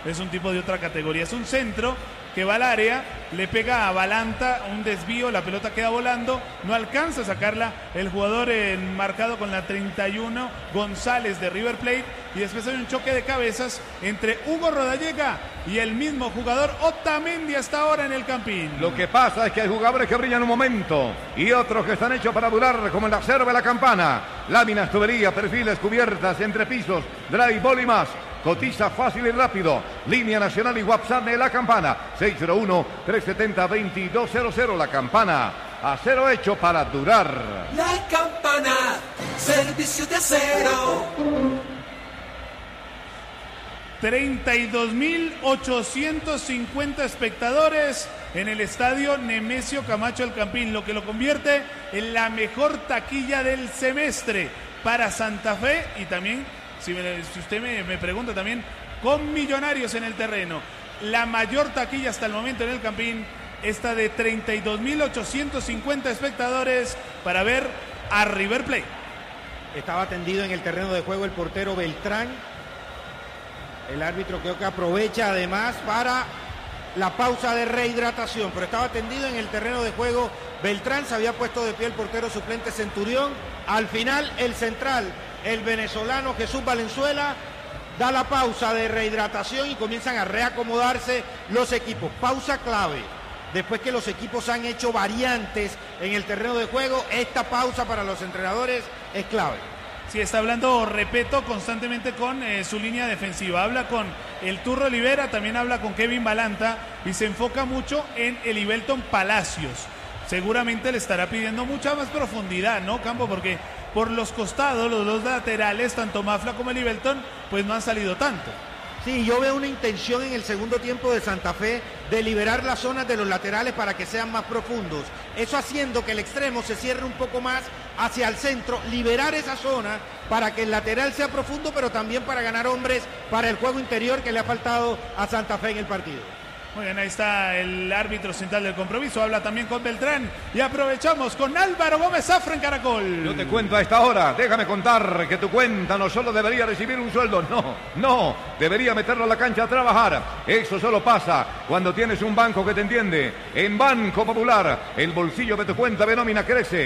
es un tipo de otra categoría. Es un centro que va al área, le pega a Balanta, un desvío, la pelota queda volando, no alcanza a sacarla el jugador marcado con la 31, González de River Plate, y después hay un choque de cabezas entre Hugo Rodallega y el mismo jugador Otamendi hasta ahora en el Campín. Lo que pasa es que hay jugadores que brillan un momento y otros que están hechos para durar, como el acero de la campana, láminas, tuberías, perfiles, cubiertas, entrepisos, drywall y más. Cotiza fácil y rápido. Línea nacional y WhatsApp de La Campana. 601-370-2200. La Campana. Acero hecho para durar. La Campana. Servicio de acero. 32.850 espectadores en el estadio Nemesio Camacho El Campín, lo que lo convierte en la mejor taquilla del semestre para Santa Fe y también, si usted me pregunta también, con Millonarios en el terreno. La mayor taquilla hasta el momento en el Campín, esta de 32.850 espectadores para ver a River Plate. Estaba tendido en el terreno de juego el portero Beltrán. El árbitro creo que aprovecha además para la pausa de rehidratación, pero estaba tendido en el terreno de juego Beltrán, se había puesto de pie el portero suplente Centurión. Al final el central, el venezolano Jesús Valenzuela, da la pausa de rehidratación y comienzan a reacomodarse los equipos. Pausa clave. Después que los equipos han hecho variantes en el terreno de juego, esta pausa para los entrenadores es clave. Sí, está hablando Repeto constantemente con su línea defensiva. Habla con el Turro Olivera, también habla con Kevin Balanta y se enfoca mucho en el Ibelton Palacios. Seguramente le estará pidiendo mucha más profundidad, ¿no, Campo? Porque por los costados, los dos laterales, tanto Mafla como el Ibelton, pues no han salido tanto. Sí, yo veo una intención en el segundo tiempo de Santa Fe de liberar las zonas de los laterales para que sean más profundos. Eso haciendo que el extremo se cierre un poco más hacia el centro, liberar esa zona para que el lateral sea profundo, pero también para ganar hombres para el juego interior que le ha faltado a Santa Fe en el partido. Muy bien, ahí está el árbitro central del compromiso, habla también con Beltrán y aprovechamos con Álvaro Gómez Zafra en Caracol. Yo te cuento a esta hora, déjame contar que tu cuenta no solo debería recibir un sueldo, no, debería meterlo a la cancha a trabajar. Eso solo pasa cuando tienes un banco que te entiende. En Banco Popular, el bolsillo de tu cuenta de nómina crece,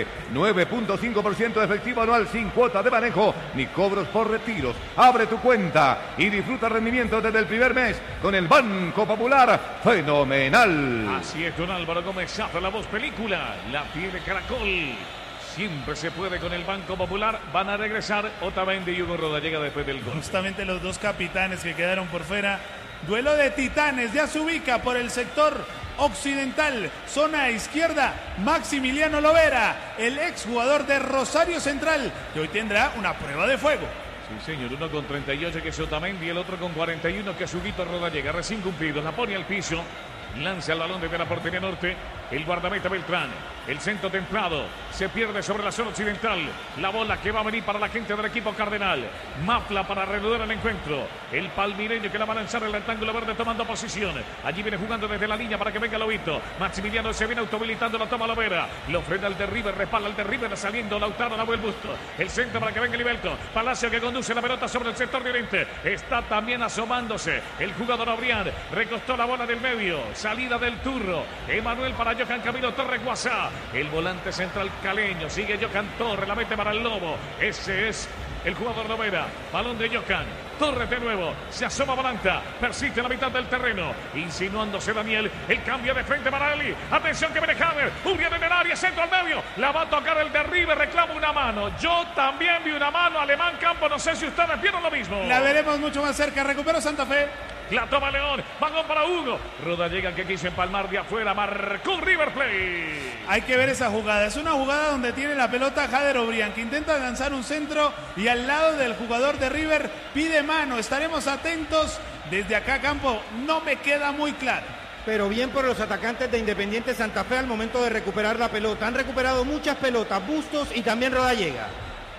9.5% de efectivo anual sin cuota de manejo ni cobros por retiros. Abre tu cuenta y disfruta rendimiento desde el primer mes con el Banco Popular. Fenomenal. Así es, don Álvaro Gómez Zafra, la voz película, la tiene Caracol. Siempre se puede con el Banco Popular. Van a regresar Otamendi y Hugo Rodallega después del gol. Justamente los dos capitanes que quedaron por fuera. Duelo de titanes, ya se ubica por el sector occidental, zona izquierda, Maximiliano Lovera, el exjugador de Rosario Central, que hoy tendrá una prueba de fuego. Sí, señor, uno con 38 que es Otamendi, el otro con 41 que es Huguito Rodallega, recién cumplido, la pone al piso, lanza el balón desde la portería norte, el guardameta Beltrán, el centro templado, se pierde sobre la zona occidental, la bola que va a venir para la gente del equipo cardenal, Mafla para reanudar el encuentro, el palmireño que la va a lanzar el rectángulo verde tomando posición, allí viene jugando desde la línea para que venga Lobito, Maximiliano se viene autohabilitando, lo toma Lovera, lo frena el de River, respalda el de River, saliendo Lautaro, la vuelve el busto, el centro para que venga el Ibelton, Palacio que conduce la pelota sobre el sector de oriente, está también asomándose el jugador Abrián, recostó la bola del medio, salida del Turro, Emanuel para Johan Camilo Torres Guasá, el volante central caleño, sigue Johan Torres, la mete para el Lobo, ese es el jugador Lovera, balón de Johan Torres de nuevo, se asoma Balanta, persiste en la mitad del terreno, insinuándose Daniel, el cambio de frente para Eli, atención que viene Javier, Uriel en el área, centro al medio, la va a tocar el de River, reclama una mano, yo también vi una mano, Alemán Campo, no sé si ustedes vieron lo mismo. La veremos mucho más cerca, recupera Santa Fe. La toma León, balón para Hugo. Rodallega que quiso empalmar de afuera, marcó River Plate. Hay que ver esa jugada, es una jugada donde tiene la pelota Jader Obrián, que intenta lanzar un centro y al lado del jugador de River pide mano. Estaremos atentos desde acá, Campo, no me queda muy claro. Pero bien por los atacantes de Independiente Santa Fe al momento de recuperar la pelota. Han recuperado muchas pelotas, Bustos y también Rodallega.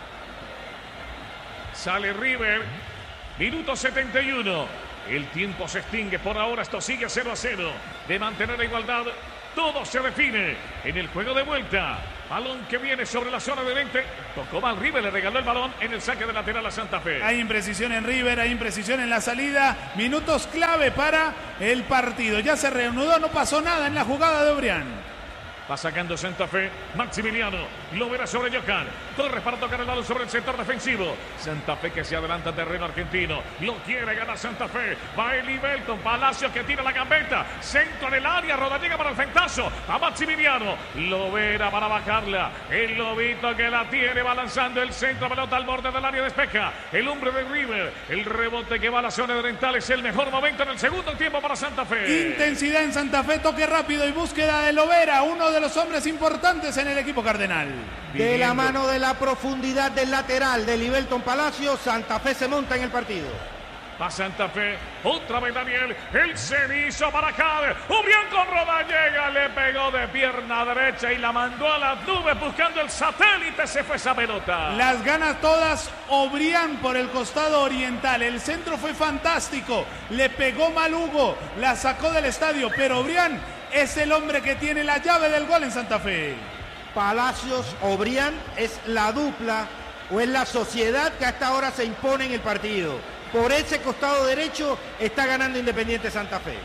Sale River, minuto 71. El tiempo se extingue, por ahora esto sigue 0-0. De mantener la igualdad, Todo se define en el juego de vuelta. Balón que viene sobre la zona de 20. Tocó mal River, le regaló el balón en el saque de lateral a Santa Fe. Hay imprecisión en River, hay imprecisión en la salida. Minutos clave para el partido. Ya se reanudó, no pasó nada en la jugada de Obrián. Va sacando Santa Fe, Maximiliano, lo verá sobre Johan. Torres para tocar el balón sobre el sector defensivo. Santa Fe que se adelanta en terreno argentino. Lo quiere ganar Santa Fe. Va Elivelton, Palacios que tira la gambeta. Centro en el área, Rodallega para el fentazo. A Maximiliano, lo verá para bajarla. El lobito que la tiene balanzando el centro, pelota al borde del área, despeja. El hombre de River, el rebote que va a la zona oriental es el mejor momento en el segundo tiempo para Santa Fe. Intensidad en Santa Fe, toque rápido y búsqueda de Lovera, uno de los hombres importantes en el equipo cardenal. De la mano de la profundidad del lateral de Elivelton Palacios, Santa Fe se monta en el partido. Va Santa Fe, otra vez Daniel, el cenizo para Jade, Obrián con Rodallega, le pegó de pierna derecha y la mandó a las nubes buscando el satélite, se fue esa pelota. Las gana todas Obrián por el costado oriental, el centro fue fantástico, le pegó mal Hugo, la sacó del estadio, pero Obrián es el hombre que tiene la llave del gol en Santa Fe. Palacios, Obrián es la dupla o es la sociedad que hasta ahora se impone en el partido. Por ese costado derecho está ganando Independiente Santa Fe.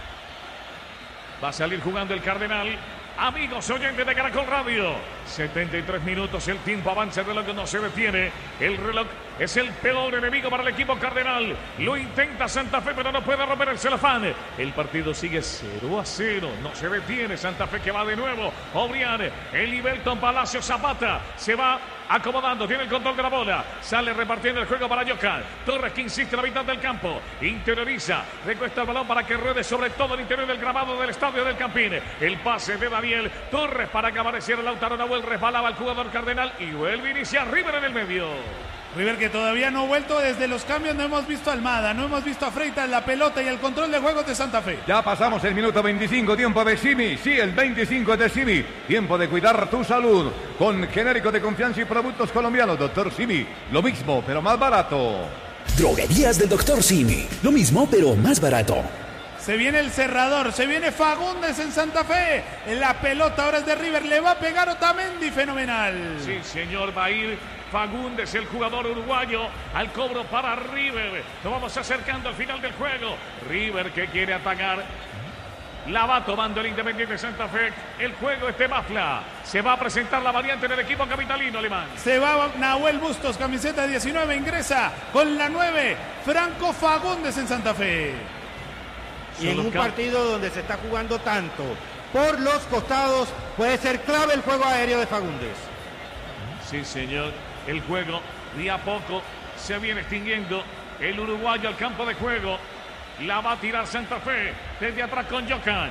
Va a salir jugando el Cardenal. Amigos oyentes de Caracol Radio, 73 minutos, el tiempo avanza, el reloj no se detiene. El reloj es el peor enemigo para el equipo cardenal. Lo intenta Santa Fe, pero no puede romper el celofán. El partido sigue 0-0, no se detiene. Santa Fe que va de nuevo. Obrián, Elivelton Palacio, Zapata, se va acomodando, tiene el control de la bola. Sale repartiendo el juego para Johan. Torres que insiste en la mitad del campo. Interioriza, recuesta el balón para que ruede sobre todo el interior del grabado del estadio del Campín. El pase de Daniel Torres para que apareciera Lautaro Nahuel. Resbalaba el jugador cardenal y vuelve a iniciar River en el medio. River que todavía no ha vuelto desde los cambios, no hemos visto a Almada, no hemos visto a Freitas, la pelota y el control de juego de Santa Fe. Ya pasamos el minuto 25, tiempo de Simi, sí, el 25 de Simi, tiempo de cuidar tu salud, con genérico de confianza y productos colombianos, Dr. Simi, lo mismo pero más barato. Droguerías del Dr. Simi, lo mismo pero más barato. Se viene el cerrador, se viene Fagundes en Santa Fe, la pelota ahora es de River, le va a pegar Otamendi, fenomenal. Sí señor, va a ir Fagundes, el jugador uruguayo, al cobro para River. Nos vamos acercando al final del juego. River que quiere atacar. La va tomando el Independiente Santa Fe. El juego es de Mafla. Se va a presentar la variante en el equipo capitalino alemán. Se va Nahuel Bustos, camiseta 19, ingresa con la 9. Franco Fagundes en Santa Fe. Y en un partido donde se está jugando tanto por los costados, puede ser clave el juego aéreo de Fagundes. Sí, señor. El juego, de a poco, se viene extinguiendo. El uruguayo al campo de juego. La va a tirar Santa Fe. Desde atrás con Johan.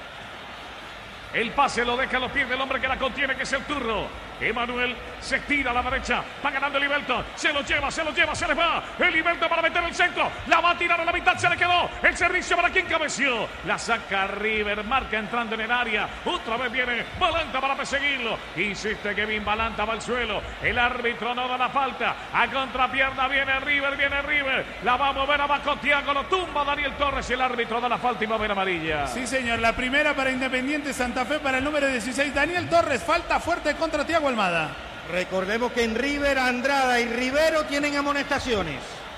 El pase lo deja a los pies del hombre que la contiene, que es el Turro. Emanuel se estira a la derecha. Va ganando Elivelton. Se lo lleva, se les va. Elivelton para meter el centro. La va a tirar a la mitad, se le quedó. El servicio para quien cabeció. La saca River. Marca entrando en el área. Otra vez viene Balanta para perseguirlo. Insiste Kevin Balanta, va al suelo. El árbitro no da la falta. A contrapierna viene River. La va a mover abajo Thiago. Lo tumba Daniel Torres. El árbitro da la falta y va a ver amarilla. Sí, señor. La primera para Independiente Santa Fe para el número 16. Daniel Torres. Falta fuerte contra Thiago Almada. Recordemos que en River, Andrada y Rivero tienen amonestaciones.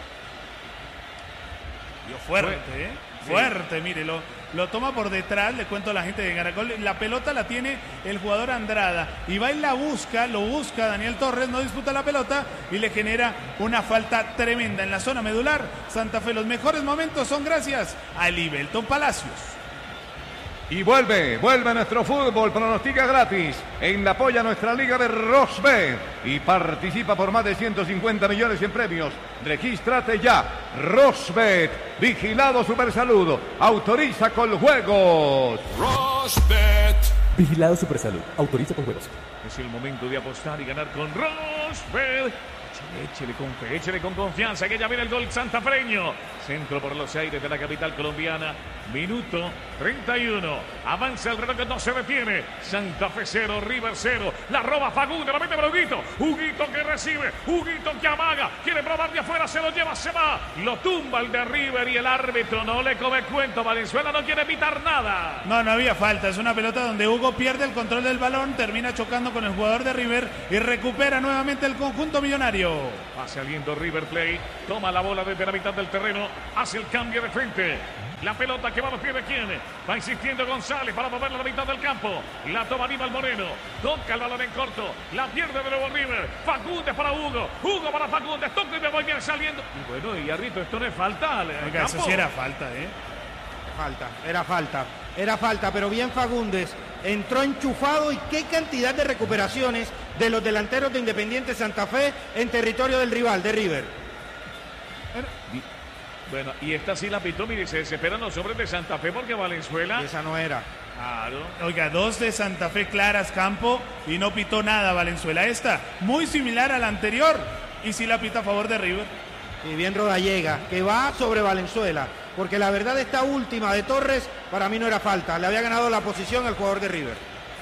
Fuerte, fuerte, mire, lo toma por detrás, le cuento a la gente de Caracol, la pelota la tiene el jugador Andrada y va y lo busca Daniel Torres, no disputa la pelota y le genera una falta tremenda en la zona medular. Santa Fe, los mejores momentos son gracias a Elivelton Palacios. Y vuelve nuestro fútbol, pronostica gratis en la polla nuestra liga de Rosbet y participa por más de 150 millones en premios. Regístrate ya, Rosbet, vigilado Supersalud, autoriza con juegos. Rosbet. Vigilado Supersalud, autoriza con juegos. Es el momento de apostar y ganar con Rosbet. Échele con fe, échele con confianza, que ya viene el gol santafreño. Centro por los aires de la capital colombiana. Minuto 31. Avanza el reloj, no se detiene. Santa Fe 0, River 0. La roba Fagundes, la mete para Huguito. Huguito que recibe, Huguito que amaga. Quiere probar de afuera, se lo lleva, se va. Lo tumba el de River y el árbitro no le come cuento. Valenzuela no quiere evitar nada. No había falta. Es una pelota donde Hugo pierde el control del balón, termina chocando con el jugador de River y recupera nuevamente el conjunto millonario. Va saliendo River Plate, toma la bola desde la mitad del terreno, hace el cambio de frente. La pelota que va a los pies de quién. Va insistiendo González para moverla a la mitad del campo. La toma Aníbal Moreno. Toca el balón en corto. La pierde de nuevo River. Fagundes para Hugo. Hugo para Fagundes. Toca y me voy bien saliendo. Y bueno, y árbitro, esto no es falta. Oiga, eso sí era falta, Era falta, pero bien Fagundes. Entró enchufado y qué cantidad de recuperaciones de los delanteros de Independiente Santa Fe en territorio del rival, de River. Bueno, y esta sí la pitó, mire, se desesperan los hombres de Santa Fe porque Valenzuela... Y esa no era. Claro. Oiga, 2 de Santa Fe claras, campo, y no pitó nada Valenzuela. Esta, muy similar a la anterior, y sí la pita a favor de River. Y bien Rodallega, que va sobre Valenzuela, porque la verdad esta última de Torres, para mí no era falta. Le había ganado la posición al jugador de River.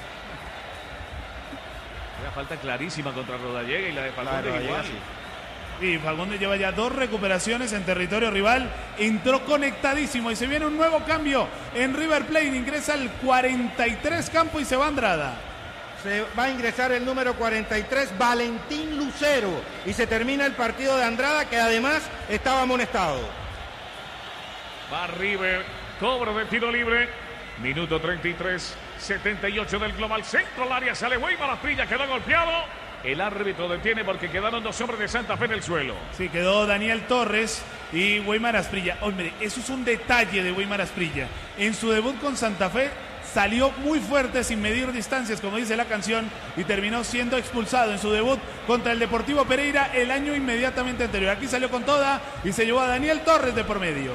Era falta clarísima contra Rodallega y la de Fagundes igual. Sí. Y Fagundes lleva ya 2 recuperaciones en territorio rival. Entró conectadísimo y se viene un nuevo cambio en River Plate. Ingresa el 43 campo y se va Andrada. Se va a ingresar el número 43, Valentín Lucero. Y se termina el partido de Andrada, que además estaba amonestado. Va River, cobro de tiro libre. Minuto 33, 78 del global. Centro al área, sale Weimar Asprilla, quedó golpeado. El árbitro detiene porque quedaron 2 hombres de Santa Fe en el suelo. Sí, quedó Daniel Torres y Weimar Asprilla. Hombre, eso es un detalle de Weimar Asprilla. En su debut con Santa Fe salió muy fuerte sin medir distancias, como dice la canción, y terminó siendo expulsado en su debut contra el Deportivo Pereira el año inmediatamente anterior. Aquí salió con toda y se llevó a Daniel Torres de por medio.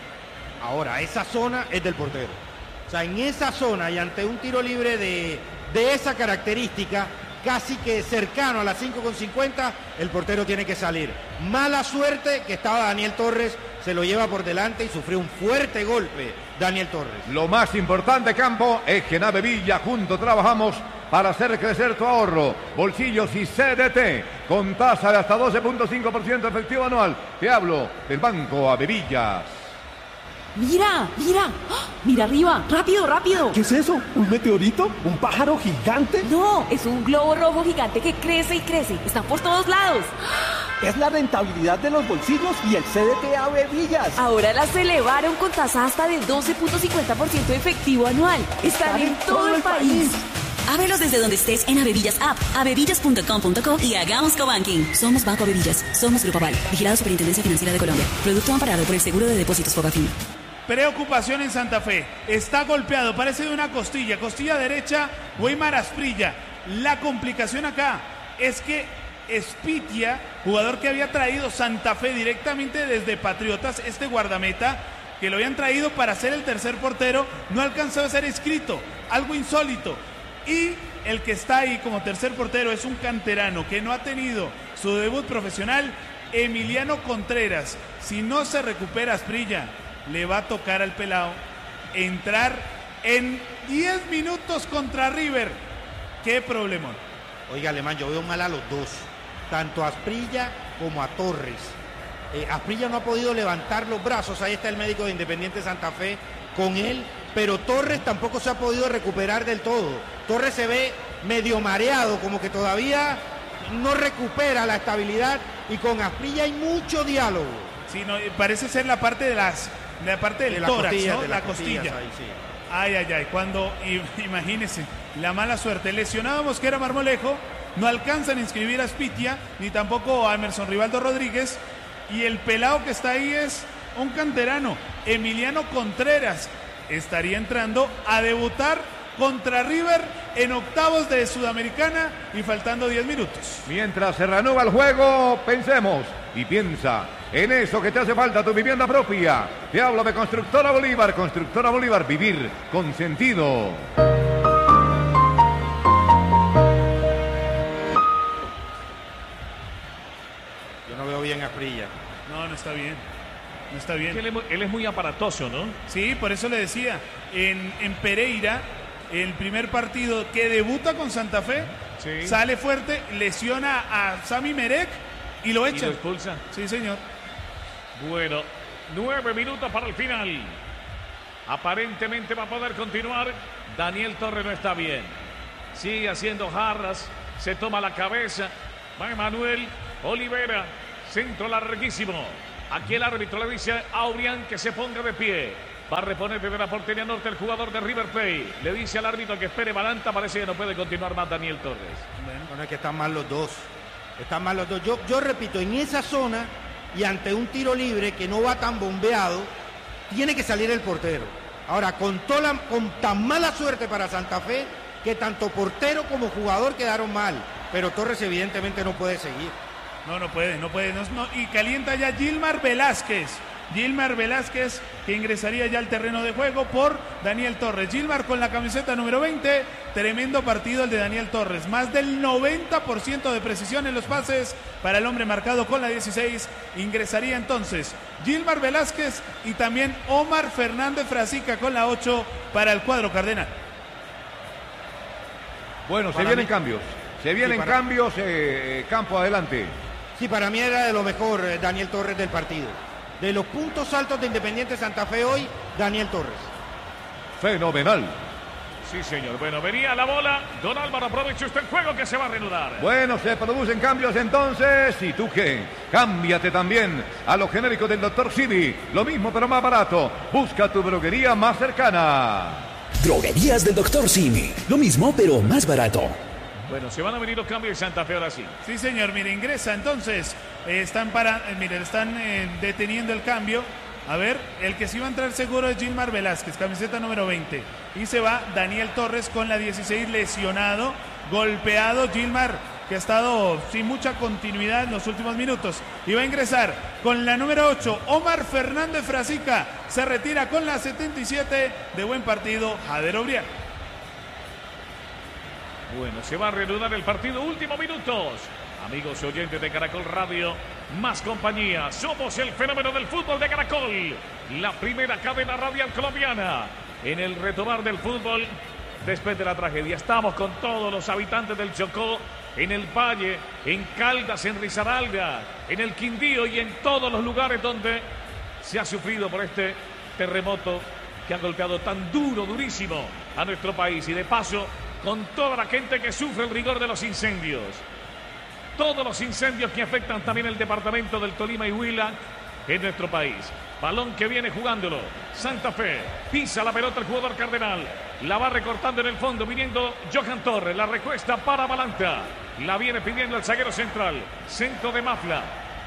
Ahora, esa zona es del portero. O sea, en esa zona y ante un tiro libre de esa característica, casi que cercano a las 5:50, el portero tiene que salir. Mala suerte que estaba Daniel Torres, se lo lleva por delante y sufrió un fuerte golpe Daniel Torres. Lo más importante, campo, es que en Avevilla juntos trabajamos para hacer crecer tu ahorro. Bolsillos y CDT con tasa de hasta 12.5% efectivo anual. Te hablo del Banco Avevillas. ¡Mira! ¡Mira arriba! ¡Rápido! ¿Qué es eso? ¿Un meteorito? ¿Un pájaro gigante? No, es un globo rojo gigante que crece y crece. Está por todos lados. Es la rentabilidad de los bolsillos y el CDT Avevillas. Ahora las elevaron con tasa hasta de 12.50% efectivo anual. Están en todo el país. Ábrelos desde donde estés en Avevillas App, avevillas.com.co y hagamos cobanking. Somos Banco Avevillas. Somos Grupo Aval. Vigilado Superintendencia Financiera de Colombia. Producto amparado por el Seguro de Depósitos Fogafín. Preocupación en Santa Fe. Está golpeado, parece de una costilla. Costilla derecha, Weimar Asprilla. La complicación acá es que Espitia, jugador que había traído Santa Fe directamente desde Patriotas, este guardameta, que lo habían traído para ser el tercer portero, no alcanzó a ser inscrito. Algo insólito. Y el que está ahí como tercer portero es un canterano que no ha tenido su debut profesional, Emiliano Contreras. Si no se recupera Asprilla, le va a tocar al pelao entrar en 10 minutos contra River. ¡Qué problemón! Oiga, Alemán, yo veo mal a los dos, tanto a Asprilla como a Torres. Asprilla no ha podido levantar los brazos, ahí está el médico de Independiente Santa Fe con él, pero Torres tampoco se ha podido recuperar del todo. Torres se ve medio mareado, como que todavía no recupera la estabilidad, y con Asprilla hay mucho diálogo. Sí, no, parece ser la parte de la parte del tórax, costilla, ¿no? de La costilla. Ahí, sí. Ay. Cuando, imagínense, la mala suerte. Lesionado Mosquera Marmolejo, no alcanzan a inscribir a Espitia, ni tampoco a Emerson Rivaldo Rodríguez. Y el pelado que está ahí es un canterano, Emiliano Contreras. Estaría entrando a debutar contra River en octavos de Sudamericana y faltando 10 minutos. Mientras se reanuda el juego, pensemos y piensa en eso que te hace falta, tu vivienda propia. Te hablo de Constructora Bolívar, vivir con sentido. bien Asprilla. No está bien. No está bien. Él es muy aparatoso, ¿no? Sí, por eso le decía. En Pereira, el primer partido que debuta con Santa Fe, sí, sale fuerte, lesiona a Sami Merek y lo echa. ¿Y lo expulsa? Sí, señor. Bueno, 9 minutos para el final. Aparentemente va a poder continuar. Daniel Torres no está bien. Sigue haciendo jarras. Se toma la cabeza. Va Emanuel Olivera. Centro larguísimo. Aquí el árbitro le dice a Aurián que se ponga de pie. Va a reponer desde la portería norte el jugador de River Plate. Le dice al árbitro que espere Balanta. Parece que no puede continuar más Daniel Torres. Bueno, es que están mal los dos. Están mal los dos. Yo repito, en esa zona y ante un tiro libre que no va tan bombeado, tiene que salir el portero. Ahora, con tan mala suerte para Santa Fe, que tanto portero como jugador quedaron mal. Pero Torres evidentemente no puede seguir. No puede. Y calienta ya Gilmar Velázquez. Gilmar Velázquez, que ingresaría ya al terreno de juego por Daniel Torres. Gilmar con la camiseta número 20. Tremendo partido el de Daniel Torres. Más del 90% de precisión en los pases para el hombre marcado con la 16. Ingresaría entonces Gilmar Velázquez y también Omar Fernández Frasica con la 8 para el cuadro cardenal. Bueno, se vienen cambios. Cambios, campo adelante. Sí, para mí era de lo mejor Daniel Torres del partido. De los puntos altos de Independiente Santa Fe hoy, Daniel Torres. Fenomenal. Sí, señor. Bueno, venía la bola. Don Álvaro, aproveche usted el juego que se va a reanudar. Bueno, se producen cambios entonces. ¿Y tú qué? Cámbiate también a los genéricos del Dr. Simi. Lo mismo pero más barato. Busca tu droguería más cercana. Droguerías del Dr. Simi. Lo mismo pero más barato. Bueno, se van a venir los cambios de Santa Fe ahora sí. Sí, señor. Mire, ingresa entonces. Están deteniendo el cambio. A ver, el que sí va a entrar seguro es Gilmar Velázquez, camiseta número 20. Y se va Daniel Torres con la 16, lesionado, golpeado. Gilmar, que ha estado sin mucha continuidad en los últimos minutos. Y va a ingresar con la número 8, Omar Fernández Frasica. Se retira con la 77. De buen partido, Jader Obrián. Bueno, se va a reanudar el partido. Últimos minutos. Amigos oyentes de Caracol Radio, más compañía. Somos el fenómeno del fútbol de Caracol. La primera cadena radial colombiana. En el retomar del fútbol después de la tragedia. Estamos con todos los habitantes del Chocó, en el Valle, en Caldas, en Risaralda, en el Quindío y en todos los lugares donde se ha sufrido por este terremoto que ha golpeado tan durísimo a nuestro país. Y de paso, con toda la gente que sufre el rigor de los incendios. Todos los incendios que afectan también el departamento del Tolima y Huila en nuestro país. Balón que viene jugándolo Santa Fe. Pisa la pelota el jugador cardenal. La va recortando en el fondo, viniendo Johan Torres. La recuesta para Balanta. La viene pidiendo el zaguero central. Centro de Mafla.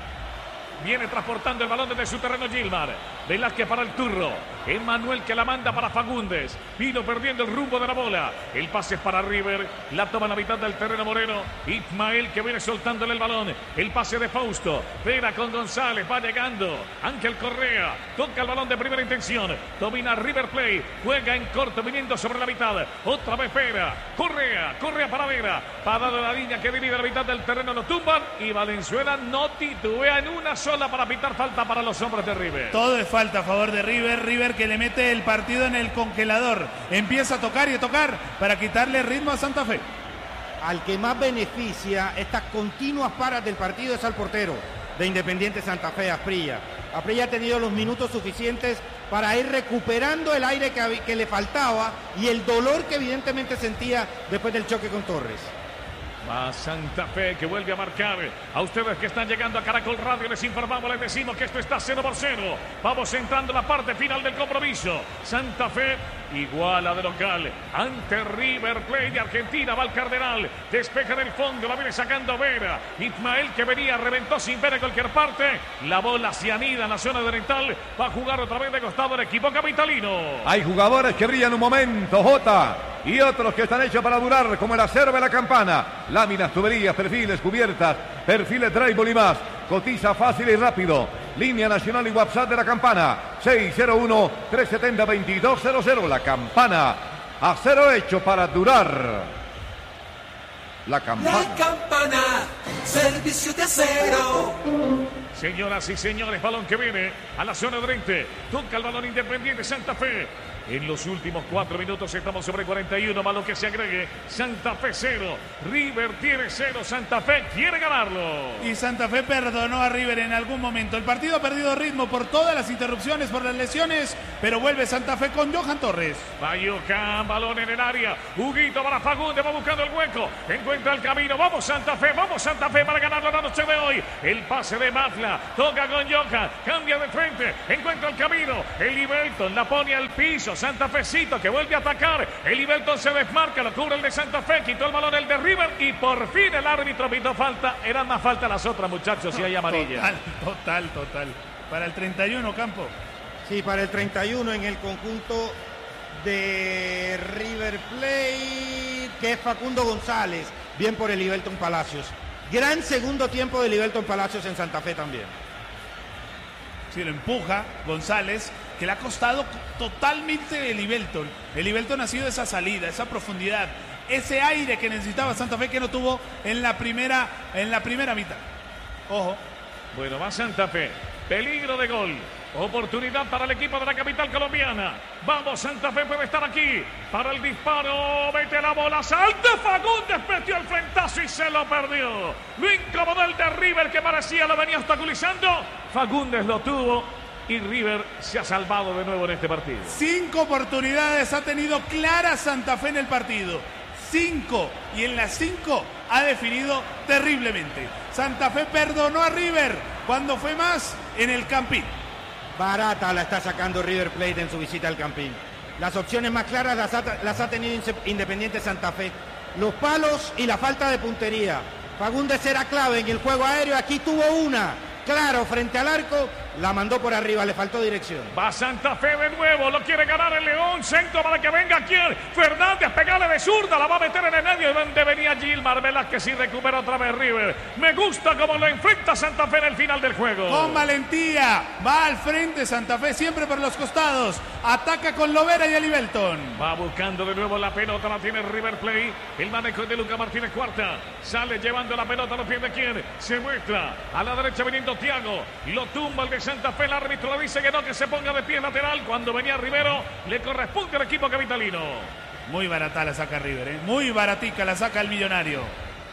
Viene transportando el balón desde su terreno Gilmar. Velázquez para el Turro. Emanuel que la manda para Fagundes. Vino perdiendo el rumbo de la bola. El pase es para River. La toma en la mitad del terreno Moreno. Ismael que viene soltándole el balón. El pase de Fausto. Vera con González. Va llegando. Ángel Correa. Toca el balón de primera intención. Domina River Plate. Juega en corto viniendo sobre la mitad. Otra vez Vera. Correa para Vera. Parado de la línea que divide la mitad del terreno. Lo tumban. Y Valenzuela no titubea en una sola para pitar falta para los hombres de River. Todo es falta a favor de River. River que le mete el partido en el congelador. Empieza a tocar y a tocar para quitarle ritmo a Santa Fe. Al que más beneficia estas continuas paras del partido es al portero de Independiente Santa Fe, Asprilla. Asprilla ha tenido los minutos suficientes para ir recuperando el aire que le faltaba y el dolor que evidentemente sentía después del choque con Torres. Va Santa Fe que vuelve a marcar. A ustedes que están llegando a Caracol Radio les informamos, les decimos que esto está 0-0. Vamos entrando a la parte final del compromiso. Santa Fe iguala de local ante River Plate de Argentina. Va el Cardenal, despeja del fondo, la viene sacando Vera. Ismael que venía, reventó sin ver en cualquier parte. La bola se anida en la zona oriental. Va a jugar otra vez de costado el equipo capitalino. Hay jugadores que brillan un momento, Jota, y otros que están hechos para durar, como el acero de la campana. Láminas, tuberías, perfiles, cubiertas, perfiles drywall y más. Cotiza fácil y rápido. Línea nacional y WhatsApp de la campana. 601-370-2200. La campana. Acero hecho para durar. La campana. La campana. Servicio de Acero. Señoras y señores, balón que viene a la zona de 20. Toca el balón Independiente Santa Fe. En los últimos 4 minutos estamos sobre 41. Malo que se agregue. Santa Fe 0. River tiene 0. Santa Fe quiere ganarlo. Y Santa Fe perdonó a River en algún momento. El partido ha perdido ritmo por todas las interrupciones, por las lesiones, pero vuelve Santa Fe con Johan Torres. Va Johan, balón en el área. Huguito para Fagundes, va buscando el hueco. Encuentra el camino. Vamos Santa Fe para ganarlo la noche de hoy. El pase de Mafla. Toca con Johan. Cambia de frente. Encuentra el camino. El Ibelton la pone al piso. Santa Fecito que vuelve a atacar. El Ibelton se desmarca. Lo cubre el de Santa Fe. Quitó el balón el de River. Y por fin el árbitro pitó falta. Eran más falta las otras, muchachos. Y hay amarilla. Total. Para el 31, Campo. Sí, para el 31 en el conjunto de River Plate, que es Facundo González. Bien por el Ibelton Palacios. Gran segundo tiempo del Ibelton Palacios en Santa Fe también. Sí, lo empuja González, que le ha costado totalmente el Ibelton. El Ibelton ha sido esa salida, esa profundidad, ese aire que necesitaba Santa Fe que no tuvo en la primera mitad. Ojo. Bueno, va Santa Fe. Peligro de gol. Oportunidad para el equipo de la capital colombiana. Vamos, Santa Fe puede estar aquí para el disparo. Mete la bola, salta Fagundes, metió el frentazo y se lo perdió. Lo incomodó el de River, que parecía lo venía obstaculizando. Fagundes lo tuvo y River se ha salvado de nuevo en este partido. 5 oportunidades ha tenido claras Santa Fe en el partido. 5, y en las 5 ha definido terriblemente. Santa Fe perdonó a River cuando fue más en el Campín. Barata la está sacando River Plate en su visita al Campín. Las opciones más claras las ha tenido Independiente Santa Fe. Los palos y la falta de puntería. Fagundes era clave en el juego aéreo. Aquí tuvo una. Claro, frente al arco, la mandó por arriba, le faltó dirección. Va Santa Fe de nuevo, lo quiere ganar el León. Centro para que venga quien. Fernández, pegale de zurda, la va a meter en el medio. Donde venía Gilmar Velázquez y recupera otra vez River. Me gusta cómo lo enfrenta Santa Fe en el final del juego. Con valentía, va al frente Santa Fe, siempre por los costados. Ataca con Lovera y Ibelton. Va buscando de nuevo la pelota, la tiene River Plate. El manejo de Lucas Martínez Cuarta. Sale llevando la pelota a los pies de quien. Se muestra a la derecha viniendo Thiago. Lo tumba el de Santa Fe. El árbitro le dice que no, que se ponga de pie lateral. Cuando venía Rivero, le corresponde al equipo capitalino. Muy barata la saca River, muy baratica la saca el millonario.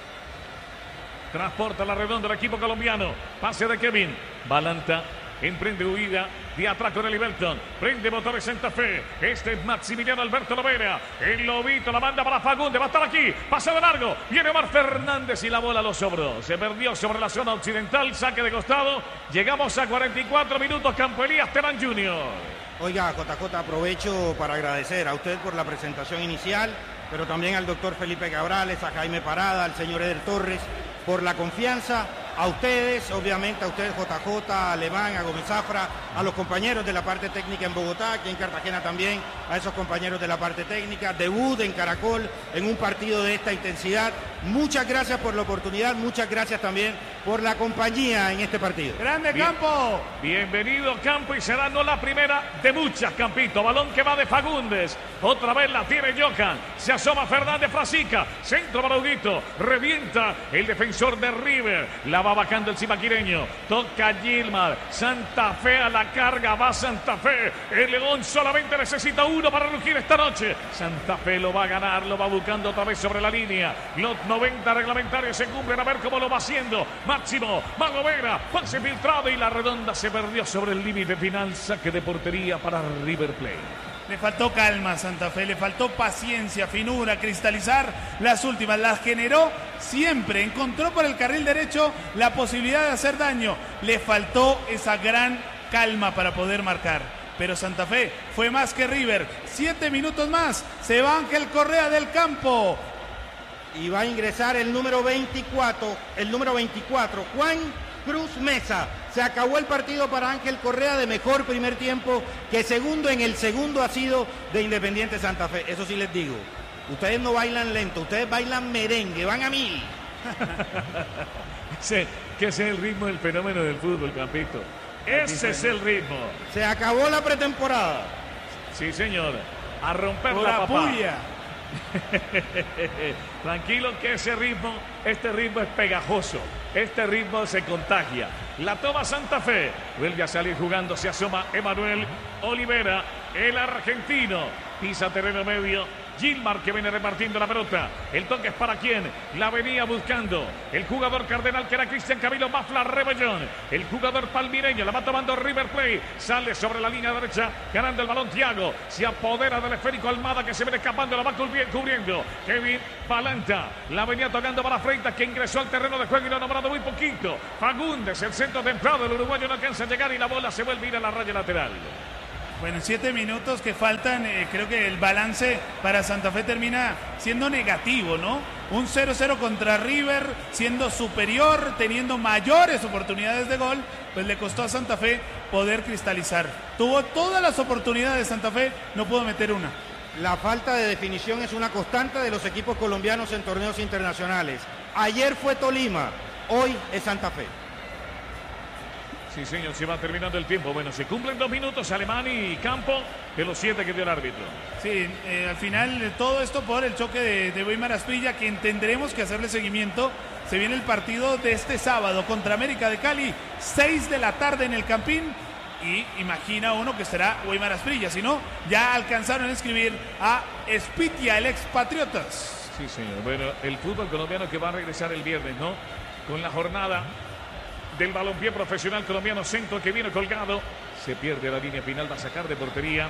Transporta la redonda del equipo colombiano. Pase de Kevin. Balanta. Emprende huida de atrás con el Ibelton. Prende motores Santa Fe. Este es Maximiliano Alberto Lovera. El Lobito la manda para Fagundes. Va a estar aquí. Pasa de largo. Viene Omar Fernández y la bola lo sobró. Se perdió sobre la zona occidental. Saque de costado. Llegamos a 44 minutos. Campo Elías Terán Jr. Oiga, JJ, aprovecho para agradecer a usted por la presentación inicial, pero también al doctor Felipe Cabrales, a Jaime Parada, al señor Eder Torres, por la confianza. A ustedes, obviamente, a ustedes JJ, a Alemán, a Gómez Zafra, a los compañeros de la parte técnica en Bogotá, aquí en Cartagena también, a esos compañeros de la parte técnica, debut en Caracol, en un partido de esta intensidad. Muchas gracias por la oportunidad, muchas gracias también por la compañía en este partido. ¡Grande Campo! Bienvenido Campo, y será no la primera de muchas, Campito. Balón que va de Fagundes. Otra vez la tiene Johan. Se asoma Fernández Frasica. Centro para Huguito. Revienta el defensor de River. La va bajando el cimaquireño. Toca Gilmar. Santa Fe a la carga. Va Santa Fe. El León solamente necesita uno para rugir esta noche. Santa Fe lo va a ganar. Lo va buscando otra vez sobre la línea. Los 90 reglamentarios se cumplen. A ver cómo lo va haciendo. Máximo. Magovera. Pase filtrado y la redonda se perdió sobre el límite final. Saque de portería para River Plate. Le faltó calma a Santa Fe, le faltó paciencia, finura, cristalizar las últimas. Las generó siempre, encontró por el carril derecho la posibilidad de hacer daño. Le faltó esa gran calma para poder marcar. Pero Santa Fe fue más que River. 7 minutos más, se va Ángel Correa del campo. Y va a ingresar el número 24, Juan Cruz Mesa. Se acabó el partido para Ángel Correa, de mejor primer tiempo, que segundo en el segundo ha sido de Independiente Santa Fe. Eso sí les digo, ustedes no bailan lento, ustedes bailan merengue, van a 1000. Que ese es el ritmo del fenómeno del fútbol, Campito. Ese es el ritmo. Se acabó la pretemporada. Sí, señor. A romper por la papá. Puya. Tranquilo que este ritmo es pegajoso. Este ritmo se contagia. La toma Santa Fe. Vuelve a salir jugando. Se asoma Emanuel Olivera, el argentino. Pisa terreno medio. Gilmar que viene repartiendo la pelota. El toque es para quien la venía buscando. El jugador cardenal que era Cristian Camilo Mafla Rebellón. El jugador palmireño la va tomando River Plate. Sale sobre la línea derecha ganando el balón Thiago. Se apodera del esférico Almada que se viene escapando. La va cubriendo Kevin Palanta. La venía tocando para Freitas que ingresó al terreno de juego y lo ha nombrado muy poquito. Fagundes, el centro templado. El uruguayo no alcanza a llegar y la bola se vuelve a ir a la raya lateral. Bueno, en 7 minutos que faltan, creo que el balance para Santa Fe termina siendo negativo, ¿no? Un 0-0 contra River, siendo superior, teniendo mayores oportunidades de gol, pues le costó a Santa Fe poder cristalizar. Tuvo todas las oportunidades Santa Fe, no pudo meter una. La falta de definición es una constante de los equipos colombianos en torneos internacionales. Ayer fue Tolima, hoy es Santa Fe. Sí, señor, se va terminando el tiempo. Bueno, se cumplen 2 minutos, Alemán y Campo, de los 7 que dio el árbitro. Sí, al final todo esto por el choque de Weimar Asprilla, que tendremos que hacerle seguimiento. Se viene el partido de este sábado contra América de Cali, 6 de la tarde en el Campín. Y imagina uno que será Weimar Asprilla, si no, ya alcanzaron a escribir a Espitia, el ex Patriotas. Sí, señor. Bueno, el fútbol colombiano que va a regresar el viernes, ¿no? Con la jornada del balompié profesional colombiano, centro que viene colgado, se pierde la línea final, va a sacar de portería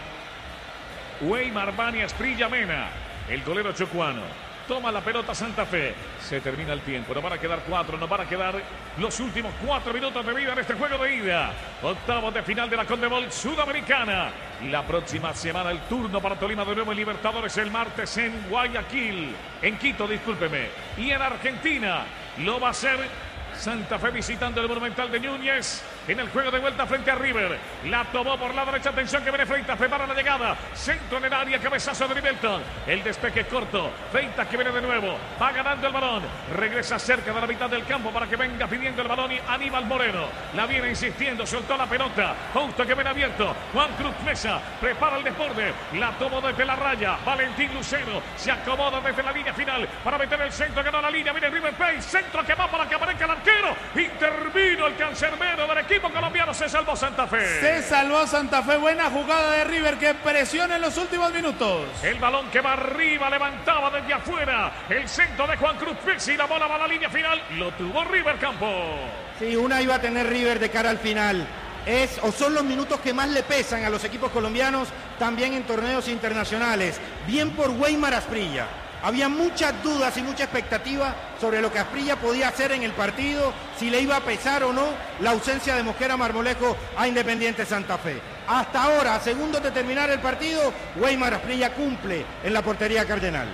Weimar Bani Asprilla Mena, el golero chocuano. Toma la pelota Santa Fe, se termina el tiempo, nos van a quedar 4, nos van a quedar los últimos 4 minutos de vida en este juego de ida. Octavos de final de la Conmebol Sudamericana. La próxima semana el turno para Tolima de nuevo en Libertadores el martes en Guayaquil, en Quito, discúlpeme, y en Argentina lo va a hacer Santa Fe visitando el Monumental de Núñez en el juego de vuelta frente a River. La tomó por la derecha, atención que viene Freitas, prepara la llegada, centro en el área, cabezazo de Rivelton, el despeje corto, Freitas que viene de nuevo, va ganando el balón, regresa cerca de la mitad del campo para que venga pidiendo el balón y Aníbal Moreno, la viene insistiendo, soltó la pelota, justo que viene abierto, Juan Cruz Mesa, prepara el desborde, la tomó desde la raya, Valentín Lucero, se acomoda desde la línea final para meter el centro, ganó la línea, viene River Plate, centro que va para que aparezca el arquero, intervino el cancerbero del equipo colombiano, se salvó Santa Fe. Se salvó Santa Fe, buena jugada de River que presiona en los últimos minutos. El balón que va arriba, levantaba desde afuera, el centro de Juan Cruz Pixi, la bola va a la línea final, lo tuvo River Campo. Sí, una iba a tener River de cara al final. Son los minutos que más le pesan a los equipos colombianos, también en torneos internacionales. Bien por Weimar Asprilla. Había muchas dudas y mucha expectativa sobre lo que Asprilla podía hacer en el partido, si le iba a pesar o no la ausencia de Mosquera Marmolejo a Independiente Santa Fe. Hasta ahora, a segundos de terminar el partido, Weimar Asprilla cumple en la portería cardenal.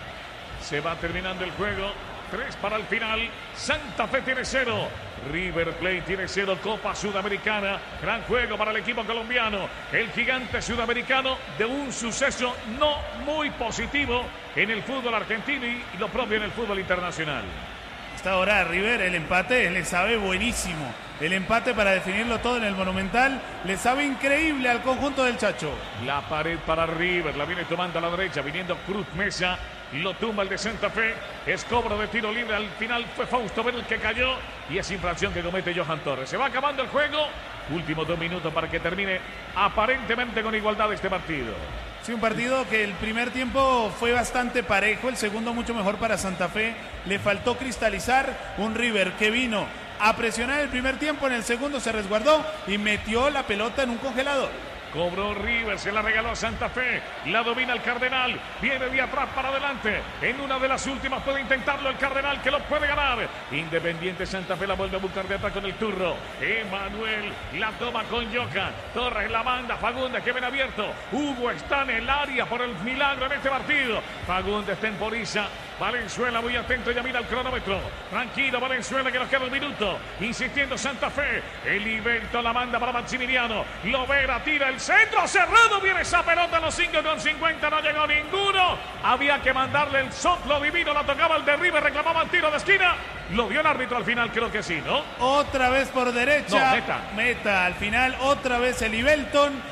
Se va terminando el juego, 3 para el final, Santa Fe tiene 0. River Plate tiene 0, Copa Sudamericana, gran juego para el equipo colombiano, el gigante sudamericano de un suceso no muy positivo en el fútbol argentino y lo propio en el fútbol internacional. Hasta ahora River, el empate le sabe buenísimo, el empate para definirlo todo en el Monumental le sabe increíble al conjunto del Chacho. La pared para River, la viene tomando a la derecha, viniendo Cruz Mesa, lo tumba el de Santa Fe, es cobro de tiro libre, al final fue Fausto Ver el que cayó y es infracción que comete Johan Torres. Se va acabando el juego, últimos 2 minutos para que termine aparentemente con igualdad este partido. Sí, un partido que el primer tiempo fue bastante parejo, el segundo mucho mejor para Santa Fe, le faltó cristalizar, un River que vino a presionar el primer tiempo, en el segundo se resguardó y metió la pelota en un congelador. Cobró River, se la regaló a Santa Fe, la domina el Cardenal, viene de atrás para adelante, en una de las últimas puede intentarlo el Cardenal que lo puede ganar. Independiente Santa Fe la vuelve a buscar de atrás con el turro, Emanuel la toma con Yoka, Torres la manda, Fagundes que viene abierto, Hugo está en el área por el milagro en este partido, Fagundes temporiza, Valenzuela muy atento, ya mira el cronómetro, tranquilo Valenzuela que nos queda 1 minuto, insistiendo Santa Fe, el Iberto la manda para Maximiliano, Lovera tira el centro cerrado, viene esa pelota a los 5:50, no llegó ninguno, había que mandarle el soplo divino, la tocaba el de River, reclamaba el tiro de esquina, lo dio el árbitro al final, creo que sí, ¿no? Otra vez por derecha, no, meta al final, otra vez el Ibelton,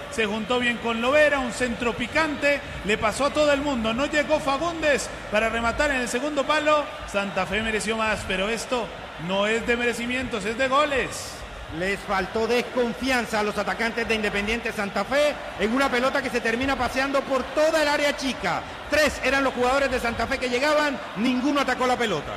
se juntó bien con Lovera, un centro picante, le pasó a todo el mundo, no llegó Fagundes para rematar en el segundo palo, Santa Fe mereció más, pero esto no es de merecimientos, es de goles. Les faltó desconfianza a los atacantes de Independiente Santa Fe en una pelota que se termina paseando por toda el área chica. 3 eran los jugadores de Santa Fe que llegaban, ninguno atacó la pelota.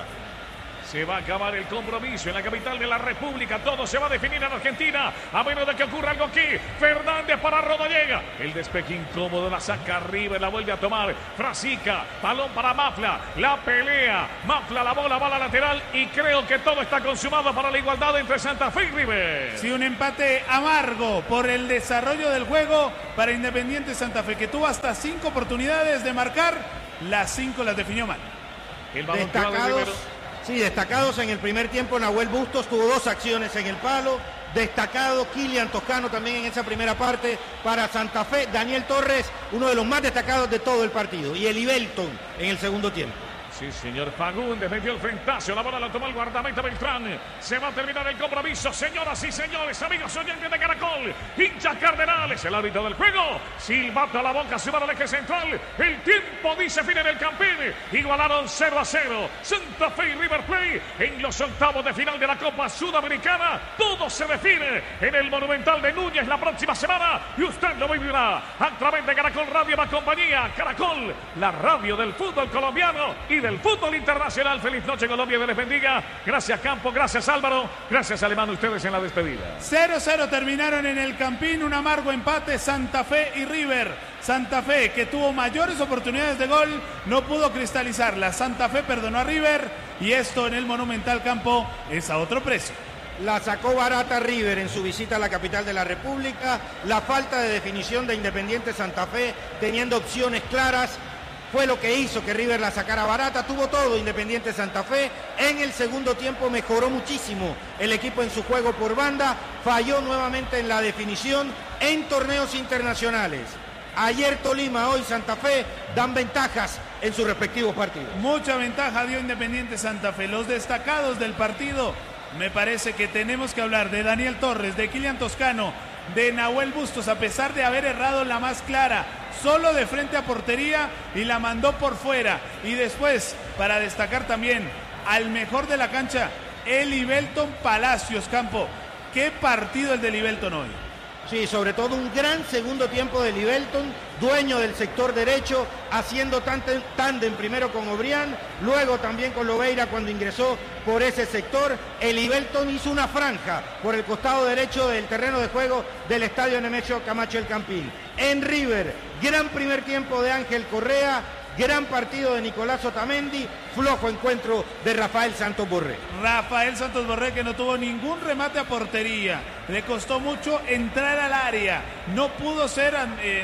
Se va a acabar el compromiso en la capital de la República. Todo se va a definir en Argentina, a menos de que ocurra algo aquí. Fernández para Rodallega. El despeje incómodo, la saca River, la vuelve a tomar. Frasica, balón para Mafla. La pelea. Mafla, la bola va a la lateral. Y creo que todo está consumado para la igualdad entre Santa Fe y River. Sí, un empate amargo por el desarrollo del juego para Independiente Santa Fe, que tuvo hasta 5 oportunidades de marcar. Las 5 las definió mal. El balón que va de Rivero. Sí, destacados en el primer tiempo, Nahuel Bustos tuvo 2 acciones en el palo. Destacado Kilian Toscano también en esa primera parte para Santa Fe. Daniel Torres, uno de los más destacados de todo el partido. Y Eli Belton en el segundo tiempo. Sí, señor. Fagundes metió el frentazo. La bola la tomó el guardameta Beltrán. Se va a terminar el compromiso. Señoras y señores, amigos oyentes de Caracol, hinchas cardenales, el árbitro del juego. Silbato a la boca, se va al eje central. El tiempo dice fin en el Campín. Igualaron 0-0. Santa Fe y River Plate en los octavos de final de la Copa Sudamericana. Todo se define en el Monumental de Núñez la próxima semana. Y usted lo vivirá a través de Caracol Radio, la compañía Caracol, la radio del fútbol colombiano y del fútbol internacional. Feliz noche, Colombia, Dios les bendiga. Gracias, Campo, gracias, Álvaro, gracias, Alemán, ustedes en la despedida. 0-0 terminaron en el Campín, un amargo empate Santa Fe y River. Santa Fe, que tuvo mayores oportunidades de gol, no pudo cristalizarla. Santa Fe perdonó a River y esto en el Monumental Campo es a otro precio. La sacó barata River en su visita a la capital de la República. La falta de definición de Independiente Santa Fe, teniendo opciones claras, fue lo que hizo que River la sacara barata. Tuvo todo Independiente Santa Fe. En el segundo tiempo mejoró muchísimo el equipo en su juego por banda. Falló nuevamente en la definición en torneos internacionales. Ayer Tolima, hoy Santa Fe dan ventajas en sus respectivos partidos. Mucha ventaja dio Independiente Santa Fe. Los destacados del partido, me parece que tenemos que hablar de Daniel Torres, de Kilian Toscano, de Nahuel Bustos, a pesar de haber errado la más clara, solo de frente a portería y la mandó por fuera. Y después, para destacar también al mejor de la cancha, Eli Belton Palacios. Campo, qué partido el de Eli Belton hoy. Sí, sobre todo un gran segundo tiempo de Eli Belton, dueño del sector derecho, haciendo tándem primero con Obrián, luego también con Lobeira cuando ingresó por ese sector. Eli Belton hizo una franja por el costado derecho del terreno de juego del estadio Nemesio Camacho El Campín. En River, gran primer tiempo de Ángel Correa, gran partido de Nicolás Otamendi, flojo encuentro de Rafael Santos Borré. Rafael Santos Borré, que no tuvo ningún remate a portería, le costó mucho entrar al área, no pudo ser,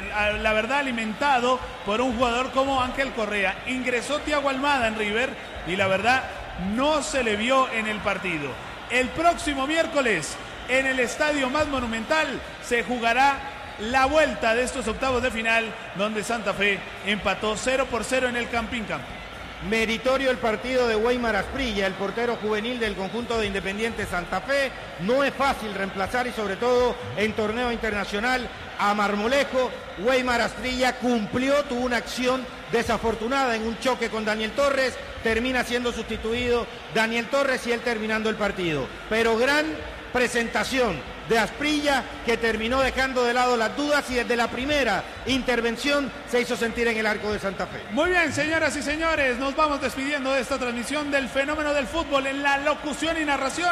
la verdad, alimentado por un jugador como Ángel Correa. Ingresó Thiago Almada en River y la verdad no se le vio en el partido. El próximo miércoles, en el estadio más monumental, se jugará la vuelta de estos octavos de final, donde Santa Fe empató 0-0 en el Campín Campo. Meritorio el partido de Weimar Asprilla, el portero juvenil del conjunto de Independiente Santa Fe. No es fácil reemplazar, y sobre todo en torneo internacional, a Marmolejo. Weimar Asprilla cumplió, tuvo una acción desafortunada en un choque con Daniel Torres, termina siendo sustituido Daniel Torres y él terminando el partido. Pero gran presentación de Asprilla, que terminó dejando de lado las dudas y desde la primera intervención se hizo sentir en el arco de Santa Fe. Muy bien, señoras y señores, nos vamos despidiendo de esta transmisión del fenómeno del fútbol. En la locución y narración,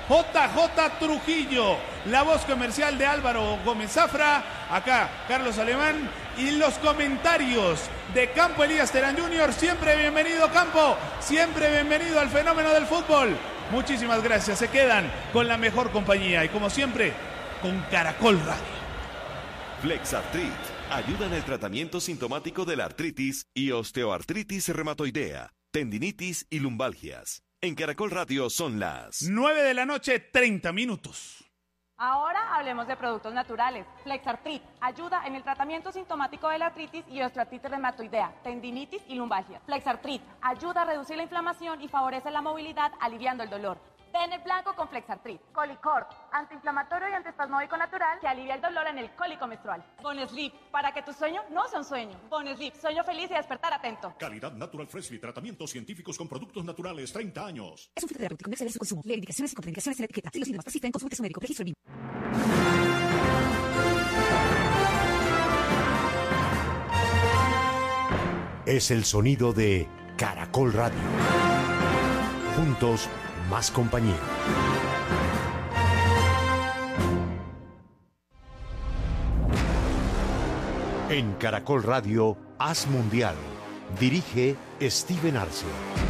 JJ Trujillo, la voz comercial de Álvaro Gómez Zafra, acá Carlos Alemán, y los comentarios de Campo Elías Terán Jr. Siempre bienvenido, Campo, siempre bienvenido al fenómeno del fútbol. Muchísimas gracias, se quedan con la mejor compañía y como siempre, con Caracol Radio. Flexartrit ayuda en el tratamiento sintomático de la artritis y osteoartritis reumatoidea, tendinitis y lumbalgias. En Caracol Radio son las 9:30 p.m. Ahora hablemos de productos naturales. Flexartrit ayuda en el tratamiento sintomático de la artritis y osteoartritis reumatoidea, tendinitis y lumbalgia. Flexartrit ayuda a reducir la inflamación y favorece la movilidad, aliviando el dolor. Pene blanco con Flexartrit. Colicort, antiinflamatorio y antiespasmódico natural que alivia el dolor en el cólico menstrual. Bonesleep, para que tu sueño no sea un sueño. Bonesleep, sueño feliz y despertar atento. Calidad Natural Freshly, tratamientos científicos con productos naturales, 30 años. Es un fito terapéutico, no exceder su consumo. Lee indicaciones y contraindicaciones en la etiqueta. Si los síntomas persisten, consulte a su médico. Registro BIM. Es el sonido de Caracol Radio. Juntos, más compañía. En Caracol Radio, Haz Mundial. Dirige Steven Arce.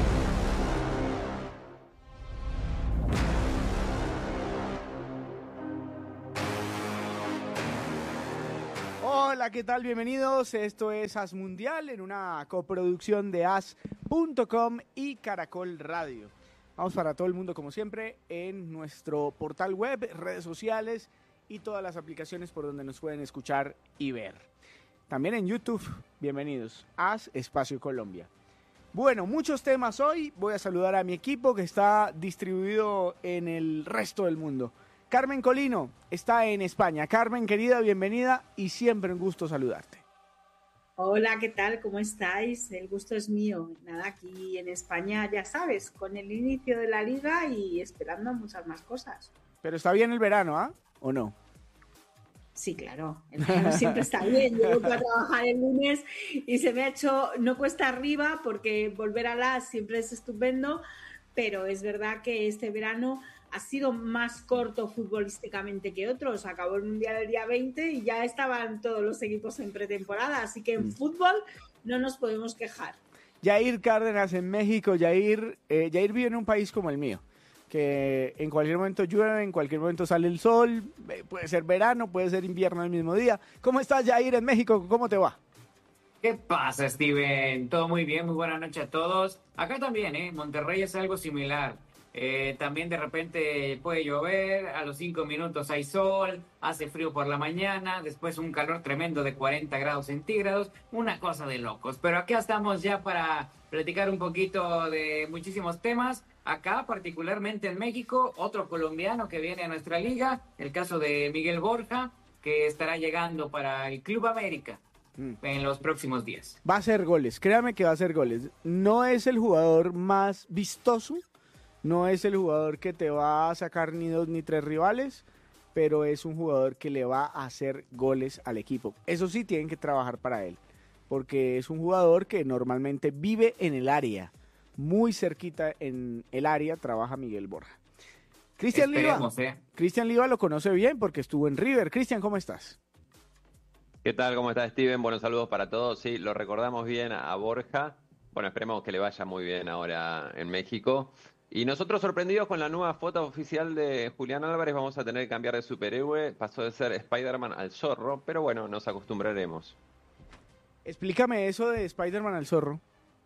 Hola, ¿qué tal? Bienvenidos. Esto es Haz Mundial en una coproducción de Haz.com y Caracol Radio. Vamos para todo el mundo, como siempre, en nuestro portal web, redes sociales y todas las aplicaciones por donde nos pueden escuchar y ver. También en YouTube, bienvenidos, Haz Espacio Colombia. Bueno, muchos temas hoy. Voy a saludar a mi equipo que está distribuido en el resto del mundo. Carmen Colino está en España. Carmen, querida, bienvenida y siempre un gusto saludarte. Hola, ¿qué tal? ¿Cómo estáis? El gusto es mío. Nada, aquí en España, ya sabes, con el inicio de la liga y esperando muchas más cosas. Pero está bien el verano, ¿ah? ¿O no? Sí, claro. El verano siempre está bien. Yo voy a trabajar el lunes y se me ha hecho, no cuesta arriba porque volver a las siempre es estupendo, pero es verdad que este verano ha sido más corto futbolísticamente que otros. Acabó el Mundial el día 20 y ya estaban todos los equipos en pretemporada, así que en fútbol no nos podemos quejar. Yair Cárdenas en México. Yair vive en un país como el mío, que en cualquier momento llueve, en cualquier momento sale el sol, puede ser verano, puede ser invierno el mismo día. ¿Cómo estás, Yair, en México? ¿Cómo te va? ¿Qué pasa, Steven? Todo muy bien, muy buena noche a todos. Acá también, Monterrey es algo similar. También de repente puede llover, a los 5 minutos hay sol, hace frío por la mañana, después un calor tremendo de 40 grados centígrados, una cosa de locos. Pero acá estamos ya para platicar un poquito de muchísimos temas. Acá, particularmente en México, otro colombiano que viene a nuestra liga, el caso de Miguel Borja, que estará llegando para el Club América en los próximos días. Va a hacer goles, créame que va a hacer goles. No es el jugador más vistoso, no es el jugador que te va a sacar ni 2 ni 3 rivales, pero es un jugador que le va a hacer goles al equipo. Eso sí, tienen que trabajar para él, porque es un jugador que normalmente vive en el área, muy cerquita en el área trabaja Miguel Borja. Cristian Liva. Cristian Liva lo conoce bien porque estuvo en River. Cristian, ¿cómo estás? ¿Qué tal? ¿Cómo estás, Steven? Buenos saludos para todos. Sí, lo recordamos bien a Borja. Bueno, esperemos que le vaya muy bien ahora en México. Y nosotros sorprendidos con la nueva foto oficial de Julián Álvarez, vamos a tener que cambiar de superhéroe. Pasó de ser Spider-Man al Zorro, pero bueno, nos acostumbraremos. Explícame eso de Spider-Man al Zorro.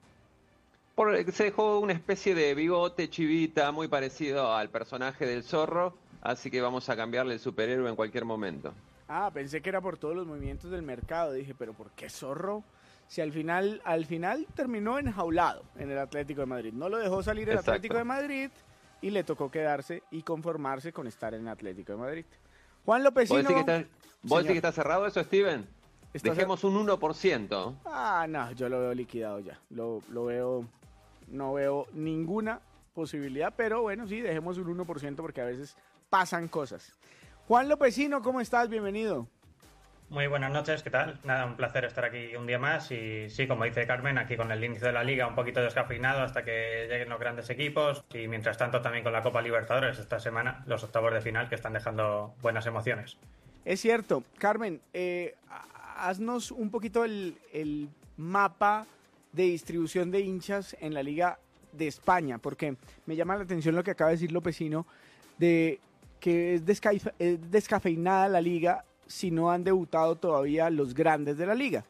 Se dejó una especie de bigote chivita muy parecido al personaje del Zorro, así que vamos a cambiarle el superhéroe en cualquier momento. Ah, pensé que era por todos los movimientos del mercado. Dije, ¿pero por qué Zorro? Si al final terminó enjaulado en el Atlético de Madrid. No lo dejó salir el Atlético de Madrid y le tocó quedarse y conformarse con estar en el Atlético de Madrid. Juan Lopezino. ¿Vos decís que está cerrado eso, Steven? Dejemos un 1%. Ah, no, yo lo veo liquidado ya. Lo veo, no veo ninguna posibilidad, pero bueno, sí, dejemos un 1% porque a veces pasan cosas. Juan Lopezino, ¿cómo estás? Bienvenido. Muy buenas noches, ¿qué tal? Nada, un placer estar aquí un día más y sí, como dice Carmen, aquí con el inicio de la Liga un poquito descafeinado hasta que lleguen los grandes equipos y mientras tanto también con la Copa Libertadores esta semana, los octavos de final que están dejando buenas emociones. Es cierto. Carmen, haznos un poquito el mapa de distribución de hinchas en la Liga de España, porque me llama la atención lo que acaba de decir Lopezino, de que es descafeinada la Liga si no han debutado todavía los grandes de la Liga.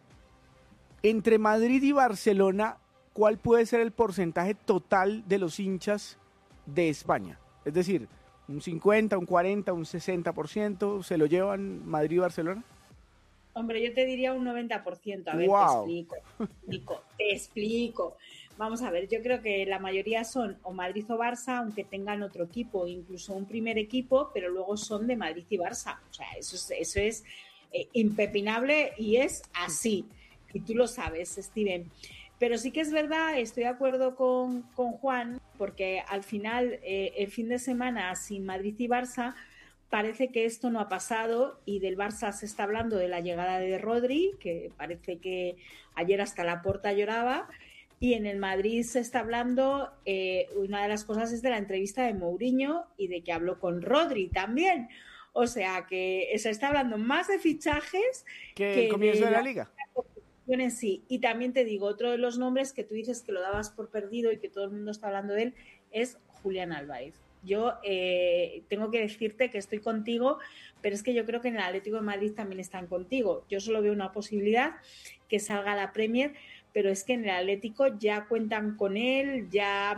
Entre Madrid y Barcelona, ¿cuál puede ser el porcentaje total de los hinchas de España? Es decir, un 50, un 40, un 60%, ¿se lo llevan Madrid y Barcelona? Hombre, yo te diría un 90%. A ver, wow. te explico. Vamos a ver, yo creo que la mayoría son o Madrid o Barça, aunque tengan otro equipo, incluso un primer equipo, pero luego son de Madrid y Barça. O sea, eso es impepinable y es así. Y tú lo sabes, Steven. Pero sí que es verdad, estoy de acuerdo con Juan, porque al final, el fin de semana sin Madrid y Barça, parece que esto no ha pasado y del Barça se está hablando de la llegada de Rodri, que parece que ayer hasta Laporta lloraba, y en el Madrid se está hablando, una de las cosas es de la entrevista de Mourinho y de que habló con Rodri también. O sea que se está hablando más de fichajes que el comienzo de la liga. En sí. Y también te digo, otro de los nombres que tú dices que lo dabas por perdido y que todo el mundo está hablando de él es Julián Álvarez. Yo tengo que decirte que estoy contigo, pero es que yo creo que en el Atlético de Madrid también están contigo. Yo solo veo una posibilidad, que salga a la Premier, pero es que en el Atlético ya cuentan con él, ya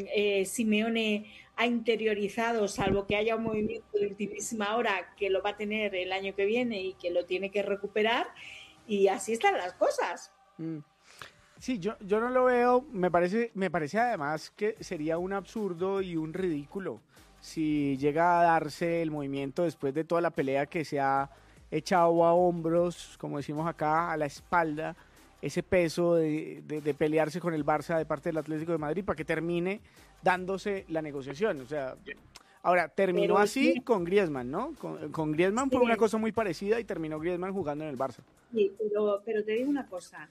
Simeone ha interiorizado, salvo que haya un movimiento de ultimísima hora, que lo va a tener el año que viene y que lo tiene que recuperar, y así están las cosas. Sí, yo no lo veo, me parece además que sería un absurdo y un ridículo si llega a darse el movimiento después de toda la pelea que se ha echado a hombros, como decimos acá, a la espalda, ese peso de pelearse con el Barça de parte del Atlético de Madrid para que termine dándose la negociación. O sea, ahora, terminó así con Griezmann, ¿no? Con Griezmann fue una cosa muy parecida y terminó Griezmann jugando en el Barça. Sí, pero te digo una cosa.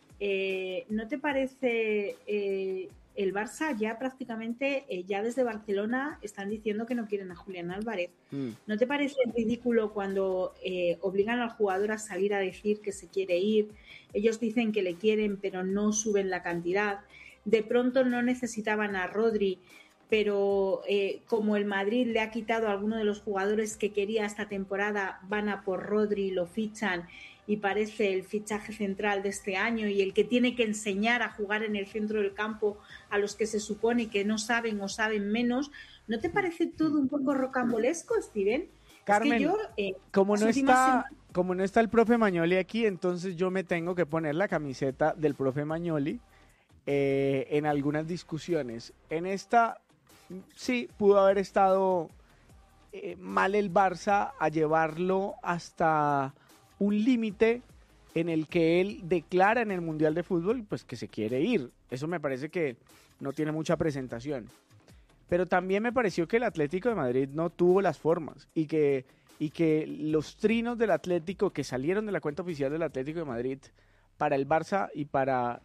¿No te parece el Barça ya prácticamente, ya desde Barcelona están diciendo que no quieren a Julián Álvarez? ¿No te parece ridículo cuando obligan al jugador a salir a decir que se quiere ir? Ellos dicen que le quieren, pero no suben la cantidad. De pronto no necesitaban a Rodri, pero como el Madrid le ha quitado a alguno de los jugadores que quería esta temporada, van a por Rodri, lo fichan y parece el fichaje central de este año y el que tiene que enseñar a jugar en el centro del campo a los que se supone que no saben o saben menos. ¿No te parece todo un poco rocambolesco, Steven? Carmen, es que yo, como no está el profe Magnoli aquí, entonces yo me tengo que poner la camiseta del profe Magnoli en algunas discusiones. En esta sí pudo haber estado mal el Barça a llevarlo hasta un límite en el que él declara en el Mundial de Fútbol pues que se quiere ir. Eso me parece que no tiene mucha presentación. Pero también me pareció que el Atlético de Madrid no tuvo las formas y que los trinos del Atlético que salieron de la cuenta oficial del Atlético de Madrid para el Barça y para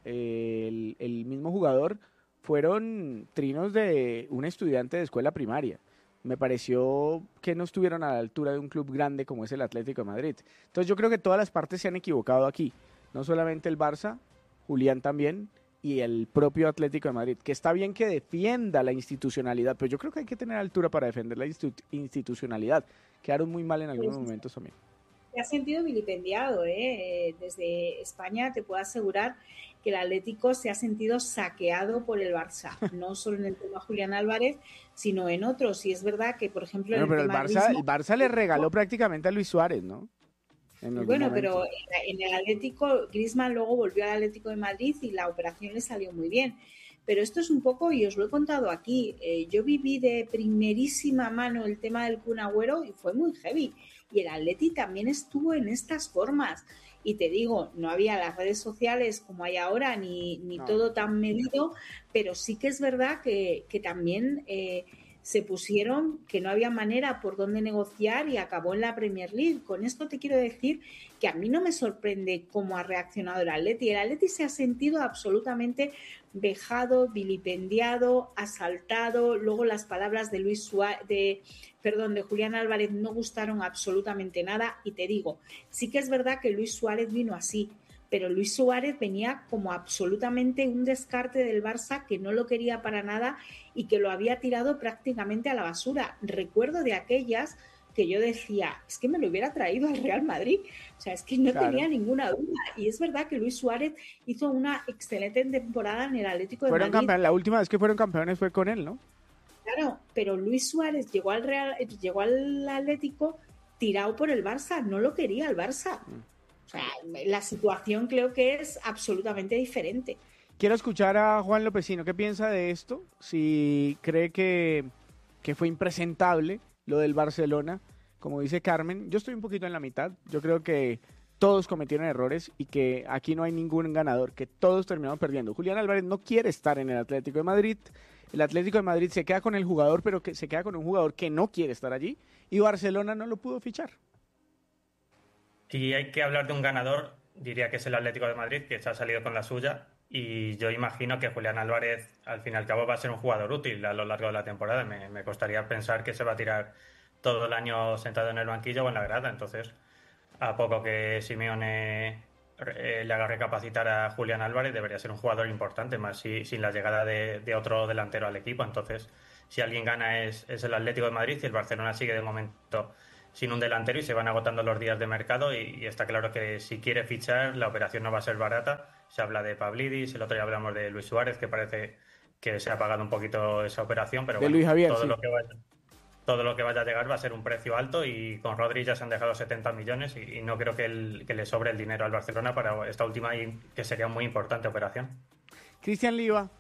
el mismo jugador fueron trinos de un estudiante de escuela primaria. Me pareció que no estuvieron a la altura de un club grande como es el Atlético de Madrid. Entonces yo creo que todas las partes se han equivocado aquí. No solamente el Barça, Julián también, y el propio Atlético de Madrid. Que está bien que defienda la institucionalidad, pero yo creo que hay que tener altura para defender la institucionalidad. Quedaron muy mal en algunos momentos también. Se ha sentido vilipendiado, desde España te puedo asegurar que el Atlético se ha sentido saqueado por el Barça, no solo en el tema Julián Álvarez, sino en otros. Y es verdad que, por ejemplo, el Barça le regaló prácticamente a Luis Suárez, ¿no? Bueno, pero en el Atlético, Griezmann luego volvió al Atlético de Madrid y la operación le salió muy bien. Pero esto es un poco, y os lo he contado aquí, yo viví de primerísima mano el tema del Kun Agüero y fue muy heavy. Y el Atleti también estuvo en estas formas. Y te digo, no había las redes sociales como hay ahora, ni todo tan medido, pero sí que es verdad que también se pusieron, que no había manera por dónde negociar y acabó en la Premier League. Con esto te quiero decir que a mí no me sorprende cómo ha reaccionado el Atleti. El Atleti se ha sentido absolutamente vejado, vilipendiado, asaltado. Luego las palabras de de Julián Álvarez no gustaron absolutamente nada. Y te digo, sí que es verdad que Luis Suárez vino así, pero Luis Suárez venía como absolutamente un descarte del Barça que no lo quería para nada y que lo había tirado prácticamente a la basura. Recuerdo de aquellas que yo decía, es que me lo hubiera traído al Real Madrid. O sea, es que no tenía ninguna duda. Y es verdad que Luis Suárez hizo una excelente temporada en el Atlético de Madrid. La última vez que fueron campeones fue con él, ¿no? Claro, pero Luis Suárez llegó al Atlético tirado por el Barça, no lo quería el Barça. O sea, la situación creo que es absolutamente diferente. Quiero escuchar a Juan Lopecino. ¿Qué piensa de esto? Si cree que fue impresentable lo del Barcelona, como dice Carmen. Yo estoy un poquito en la mitad. Yo creo que todos cometieron errores y que aquí no hay ningún ganador, que todos terminaron perdiendo. Julián Álvarez no quiere estar en el Atlético de Madrid. El Atlético de Madrid se queda con el jugador, pero que se queda con un jugador que no quiere estar allí. Y Barcelona no lo pudo fichar. Si hay que hablar de un ganador, diría que es el Atlético de Madrid, que se ha salido con la suya. Y yo imagino que Julián Álvarez, al fin y al cabo, va a ser un jugador útil a lo largo de la temporada. Me costaría pensar que se va a tirar todo el año sentado en el banquillo o en la grada. Entonces, a poco que Simeone le haga recapacitar a Julián Álvarez, debería ser un jugador importante, más sin la llegada de otro delantero al equipo. Entonces, si alguien gana es el Atlético de Madrid, y el Barcelona sigue de momento sin un delantero y se van agotando los días de mercado, y está claro que si quiere fichar, la operación no va a ser barata. Se habla de Pavlidis, el otro día hablamos de Luis Suárez, que parece que se ha pagado un poquito esa operación, pero Luis Javier, todo sí. Todo lo que vaya a llegar va a ser un precio alto, y con Rodri ya se han dejado 70 millones y no creo que le sobre el dinero al Barcelona para esta última, y que sería muy importante operación. Cristian Liva.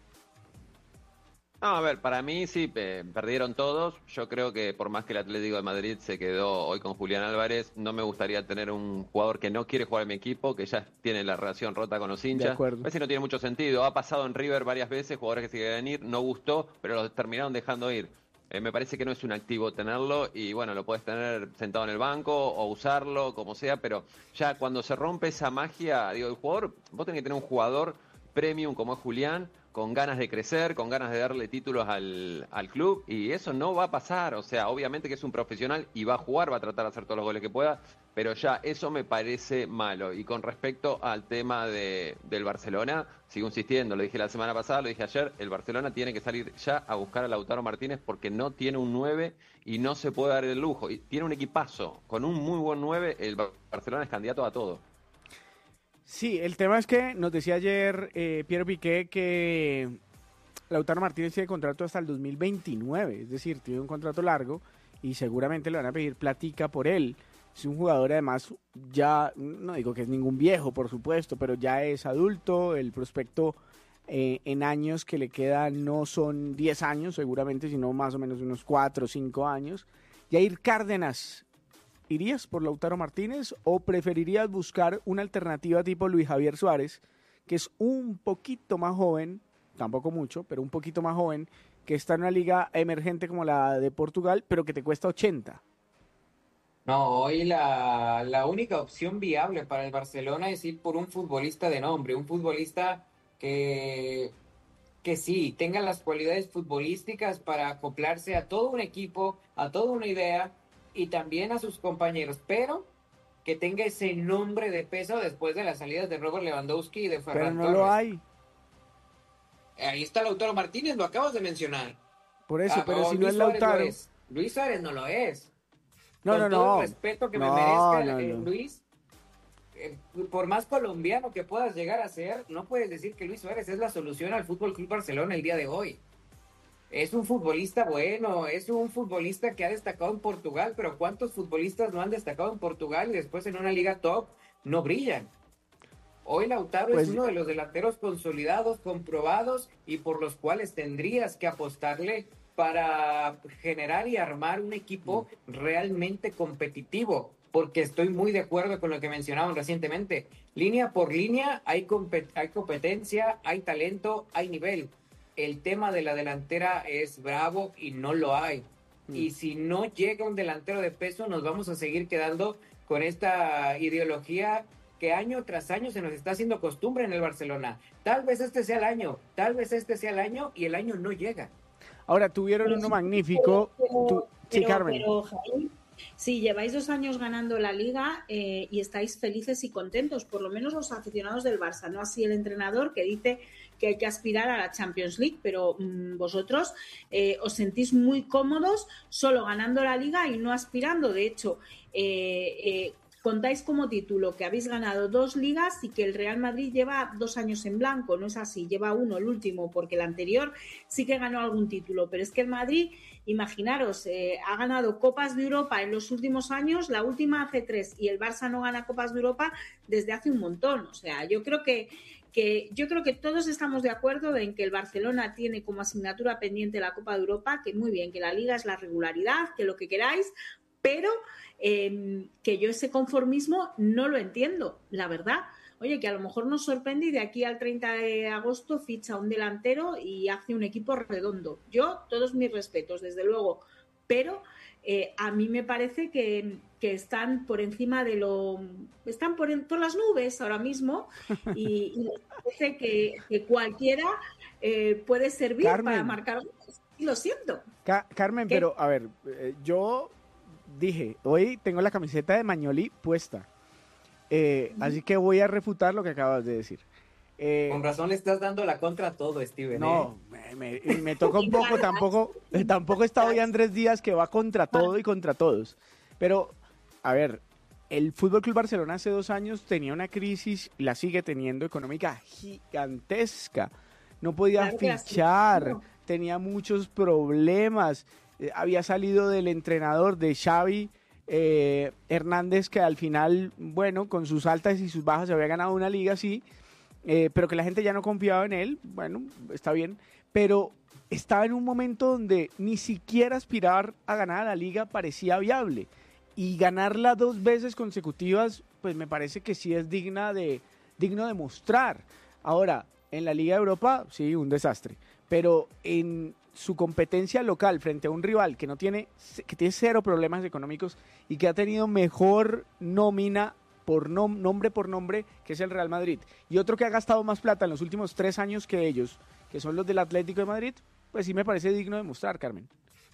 No, a ver, para mí sí, perdieron todos. Yo creo que por más que el Atlético de Madrid se quedó hoy con Julián Álvarez, no me gustaría tener un jugador que no quiere jugar en mi equipo, que ya tiene la relación rota con los hinchas. A veces no tiene mucho sentido. Ha pasado en River varias veces, jugadores que se querían ir, no gustó, pero los terminaron dejando ir. Me parece que no es un activo tenerlo, y bueno, lo puedes tener sentado en el banco o usarlo, como sea, pero ya cuando se rompe esa magia, digo, el jugador, vos tenés que tener un jugador premium como es Julián, con ganas de crecer, con ganas de darle títulos al club, y eso no va a pasar. O sea, obviamente que es un profesional y va a jugar, va a tratar de hacer todos los goles que pueda, pero ya eso me parece malo. Y con respecto al tema del Barcelona, sigo insistiendo, lo dije la semana pasada, lo dije ayer, el Barcelona tiene que salir ya a buscar a Lautaro Martínez, porque no tiene un 9 y no se puede dar el lujo. Y tiene un equipazo, con un muy buen 9, el Barcelona es candidato a todo. Sí, el tema es que nos decía ayer Piero Piqué que Lautaro Martínez tiene contrato hasta el 2029, es decir, tiene un contrato largo y seguramente le van a pedir platica por él. Es un jugador, además, ya, no digo que es ningún viejo, por supuesto, pero ya es adulto. El prospecto en años que le quedan no son 10 años seguramente, sino más o menos unos 4 o 5 años. Jair Cárdenas, ¿irías por Lautaro Martínez o preferirías buscar una alternativa tipo Luis Javier Suárez, que es un poquito más joven, tampoco mucho, pero un poquito más joven, que está en una liga emergente como la de Portugal, pero que te cuesta 80? No, hoy la única opción viable para el Barcelona es ir por un futbolista de nombre, un futbolista que sí, tenga las cualidades futbolísticas para acoplarse a todo un equipo, a toda una idea, y también a sus compañeros, pero que tenga ese nombre de peso después de las salidas de Robert Lewandowski y de Ferran Torres. Pero no lo hay. Ahí está Lautaro Martínez, lo acabas de mencionar. Por eso, pero si no Luis es Suárez Lautaro. Luis Suárez no lo es. No. Con todo el respeto que me merezca, Luis, por más colombiano que puedas llegar a ser, no puedes decir que Luis Suárez es la solución al Fútbol Club Barcelona el día de hoy. Es un futbolista bueno, es un futbolista que ha destacado en Portugal, pero ¿cuántos futbolistas no han destacado en Portugal y después en una liga top no brillan? Hoy Lautaro es uno de los delanteros consolidados, comprobados, y por los cuales tendrías que apostarle para generar y armar un equipo realmente competitivo, porque estoy muy de acuerdo con lo que mencionaban recientemente. Línea por línea hay competencia, hay talento, hay nivel. El tema de la delantera es bravo y no lo hay. Y si no llega un delantero de peso, nos vamos a seguir quedando con esta ideología que año tras año se nos está haciendo costumbre en el Barcelona. Tal vez este sea el año, y el año no llega. Ahora, tuvieron uno magnífico. Sí, Carmen. Pero, Jaime, sí, lleváis 2 años ganando la Liga y estáis felices y contentos, por lo menos los aficionados del Barça, no así el entrenador, que dice que hay que aspirar a la Champions League, pero vosotros os sentís muy cómodos solo ganando la Liga y no aspirando. De hecho, contáis como título que habéis ganado 2 ligas y que el Real Madrid lleva 2 años en blanco. No es así, lleva 1, el último, porque el anterior sí que ganó algún título. Pero es que el Madrid, imaginaros, ha ganado Copas de Europa en los últimos años, la última hace 3, y el Barça no gana Copas de Europa desde hace un montón. O sea, yo creo que todos estamos de acuerdo en que el Barcelona tiene como asignatura pendiente la Copa de Europa, que muy bien, que la Liga es la regularidad, que lo que queráis, pero que yo ese conformismo no lo entiendo, la verdad. Oye, que a lo mejor nos sorprende y de aquí al 30 de agosto ficha un delantero y hace un equipo redondo. Yo, todos mis respetos, desde luego, pero a mí me parece que están por encima de lo... Están por las nubes ahora mismo y me parece que cualquiera puede servir, Carmen, para marcar goles. Y lo siento. Carmen, pero a ver, yo dije, hoy tengo la camiseta de Magnoli puesta, así que voy a refutar lo que acabas de decir. Con razón le estás dando la contra a todo, Steven. No, me toca un poco, tampoco está hoy Andrés Díaz, que va contra todo y contra todos. Pero, a ver, el Fútbol Club Barcelona hace 2 años tenía una crisis, la sigue teniendo, económica gigantesca. No podía fichar, tenía muchos problemas. Había salido del entrenador de Xavi Hernández, que al final, bueno, con sus altas y sus bajas había ganado una liga, sí, pero que la gente ya no confiaba en él. Bueno, está bien, pero estaba en un momento donde ni siquiera aspirar a ganar a la liga parecía viable, y ganarla 2 veces consecutivas, pues me parece que sí es digno de mostrar. Ahora, en la Liga de Europa, sí, un desastre, pero en su competencia local frente a un rival que tiene 0 problemas económicos y que ha tenido mejor nómina por nombre por nombre, que es el Real Madrid, y otro que ha gastado más plata en los últimos 3 años que ellos, que son los del Atlético de Madrid, pues sí me parece digno de mostrar, Carmen.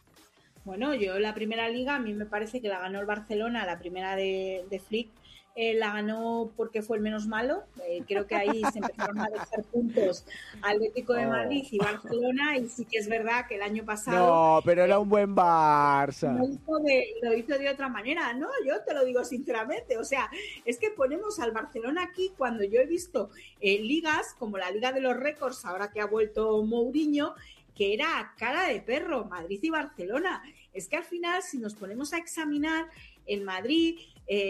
Bueno, yo la primera liga, a mí me parece que la ganó el Barcelona, la primera de Flick, la ganó porque fue el menos malo. Creo que ahí se empezaron a dejar puntos Atlético de Madrid y Barcelona, y sí que es verdad que el año pasado... No, pero era un buen Barça. Lo hizo de otra manera, ¿no? Yo te lo digo sinceramente. O sea, es que ponemos al Barcelona aquí cuando yo he visto ligas como la Liga de los Récords, ahora que ha vuelto Mourinho, que era cara de perro, Madrid y Barcelona. Es que al final, si nos ponemos a examinar, el Madrid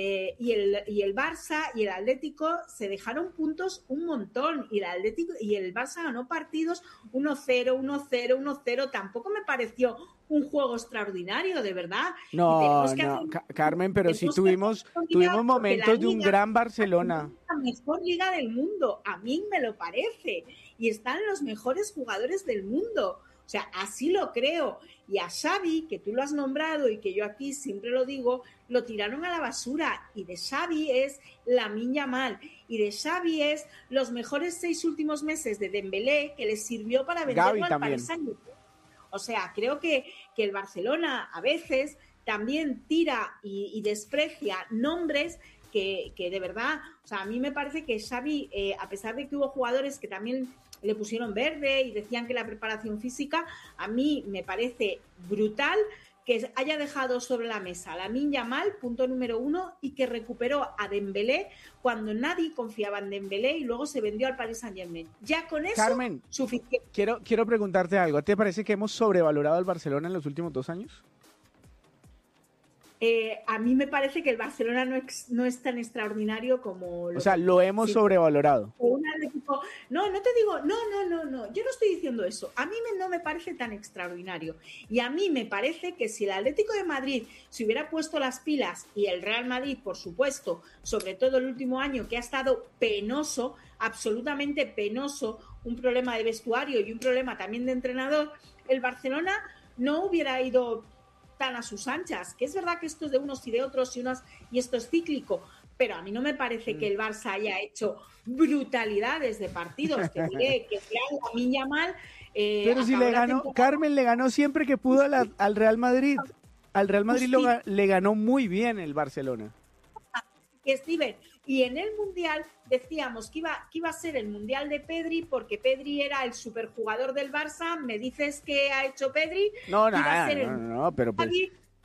y el Barça y el Atlético se dejaron puntos un montón, y el Atlético y el Barça ganó partidos 1-0, 1-0, 1-0. Tampoco me pareció un juego extraordinario, de verdad. No, Carmen, pero sí tuvimos momentos de un gran Barcelona. La mejor liga del mundo, a mí me lo parece, y están los mejores jugadores del mundo. O sea, así lo creo. Y a Xavi, que tú lo has nombrado y que yo aquí siempre lo digo, lo tiraron a la basura. Y de Xavi es Lamine Yamal. Y de Xavi es los mejores 6 últimos meses de Dembélé, que les sirvió para venderlo al Paris Saint-Germain. O sea, creo que el Barcelona a veces también tira y desprecia nombres que de verdad, o sea, a mí me parece que Xavi, a pesar de que hubo jugadores que también le pusieron verde y decían que la preparación física, a mí me parece brutal que haya dejado sobre la mesa a Lamine Yamal, punto número 1, y que recuperó a Dembélé cuando nadie confiaba en Dembélé y luego se vendió al Paris Saint-Germain. Ya con eso, Carmen, suficiente. Quiero preguntarte algo. ¿Te parece que hemos sobrevalorado al Barcelona en los últimos 2 años? A mí me parece que el Barcelona no es tan extraordinario como... O sea, lo hemos sobrevalorado. No, no te digo, no, yo no estoy diciendo eso. A mí no me parece tan extraordinario. Y a mí me parece que si el Atlético de Madrid se hubiera puesto las pilas, y el Real Madrid, por supuesto, sobre todo el último año, que ha estado penoso, absolutamente penoso, un problema de vestuario y un problema también de entrenador, el Barcelona no hubiera ido tan a sus anchas, que es verdad que esto es de unos y de otros y esto es cíclico, pero a mí no me parece que el Barça haya hecho brutalidades de partidos, que diré que Lamine Yamal pero si le ganó, Carmen le ganó siempre que pudo al Real Madrid. Al Real Madrid le ganó muy bien el Barcelona. Steven, y en el Mundial decíamos que iba a ser el Mundial de Pedri, porque Pedri era el superjugador del Barça. ¿Me dices qué ha hecho Pedri? No, pero pues...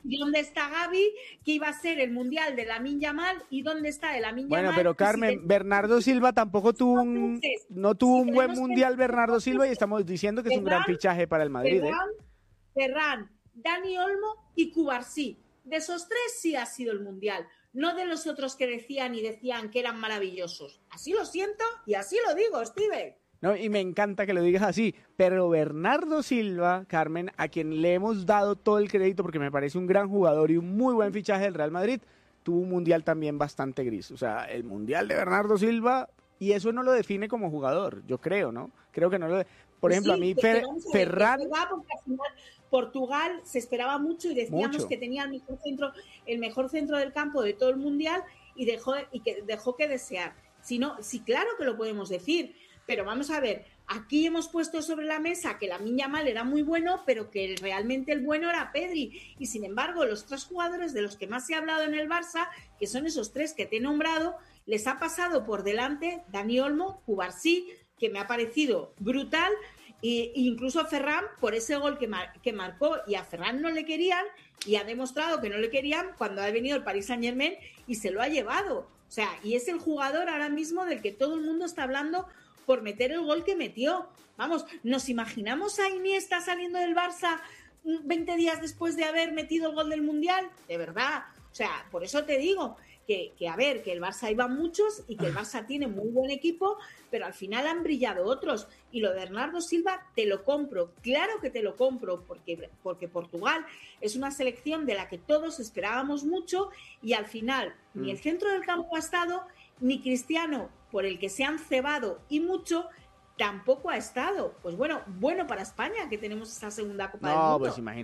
¿Y dónde está Gavi, que iba a ser el Mundial de Lamine Yamal? ¿Y dónde está el Lamine Yamal? Bueno, pero Carmen, Bernardo Silva tampoco tuvo un buen Mundial Bernardo Silva y estamos diciendo que es un gran fichaje para el Madrid. Ferran, Dani Olmo y Cubarsí. De esos tres sí ha sido el Mundial, no de los otros que decían que eran maravillosos. Así lo siento y así lo digo, Steven. No, y me encanta que lo digas así, pero Bernardo Silva, Carmen, a quien le hemos dado todo el crédito porque me parece un gran jugador y un muy buen fichaje del Real Madrid, tuvo un Mundial también bastante gris. O sea, el Mundial de Bernardo Silva, y eso no lo define como jugador, yo creo, ¿no? Creo que no lo... Por ejemplo, a mí Ferran... Portugal se esperaba mucho y decíamos que tenía el mejor centro del campo de todo el Mundial y dejó que desear. Sí, claro que lo podemos decir, pero vamos a ver, aquí hemos puesto sobre la mesa que Lamine Yamal era muy bueno, pero que realmente el bueno era Pedri. Y sin embargo, los tres jugadores de los que más se ha hablado en el Barça, que son esos tres que te he nombrado, les ha pasado por delante Dani Olmo, Cubarsí, que me ha parecido brutal, e incluso a Ferran por ese gol que marcó, y a Ferran no le querían y ha demostrado que no le querían cuando ha venido el Paris Saint-Germain y se lo ha llevado. O sea, y es el jugador ahora mismo del que todo el mundo está hablando por meter el gol que metió. Vamos, ¿nos imaginamos a Iniesta saliendo del Barça 20 días después de haber metido el gol del Mundial? De verdad. O sea, por eso te digo que el Barça iba muchos y que el Barça tiene muy buen equipo, pero al final han brillado otros. Y lo de Bernardo Silva te lo compro, claro que te lo compro, porque Portugal es una selección de la que todos esperábamos mucho y al final ni el centro del campo ha estado, ni Cristiano, por el que se han cebado y mucho, tampoco ha estado. Pues bueno para España, que tenemos esa segunda Copa del Mundo. Pues imagínate.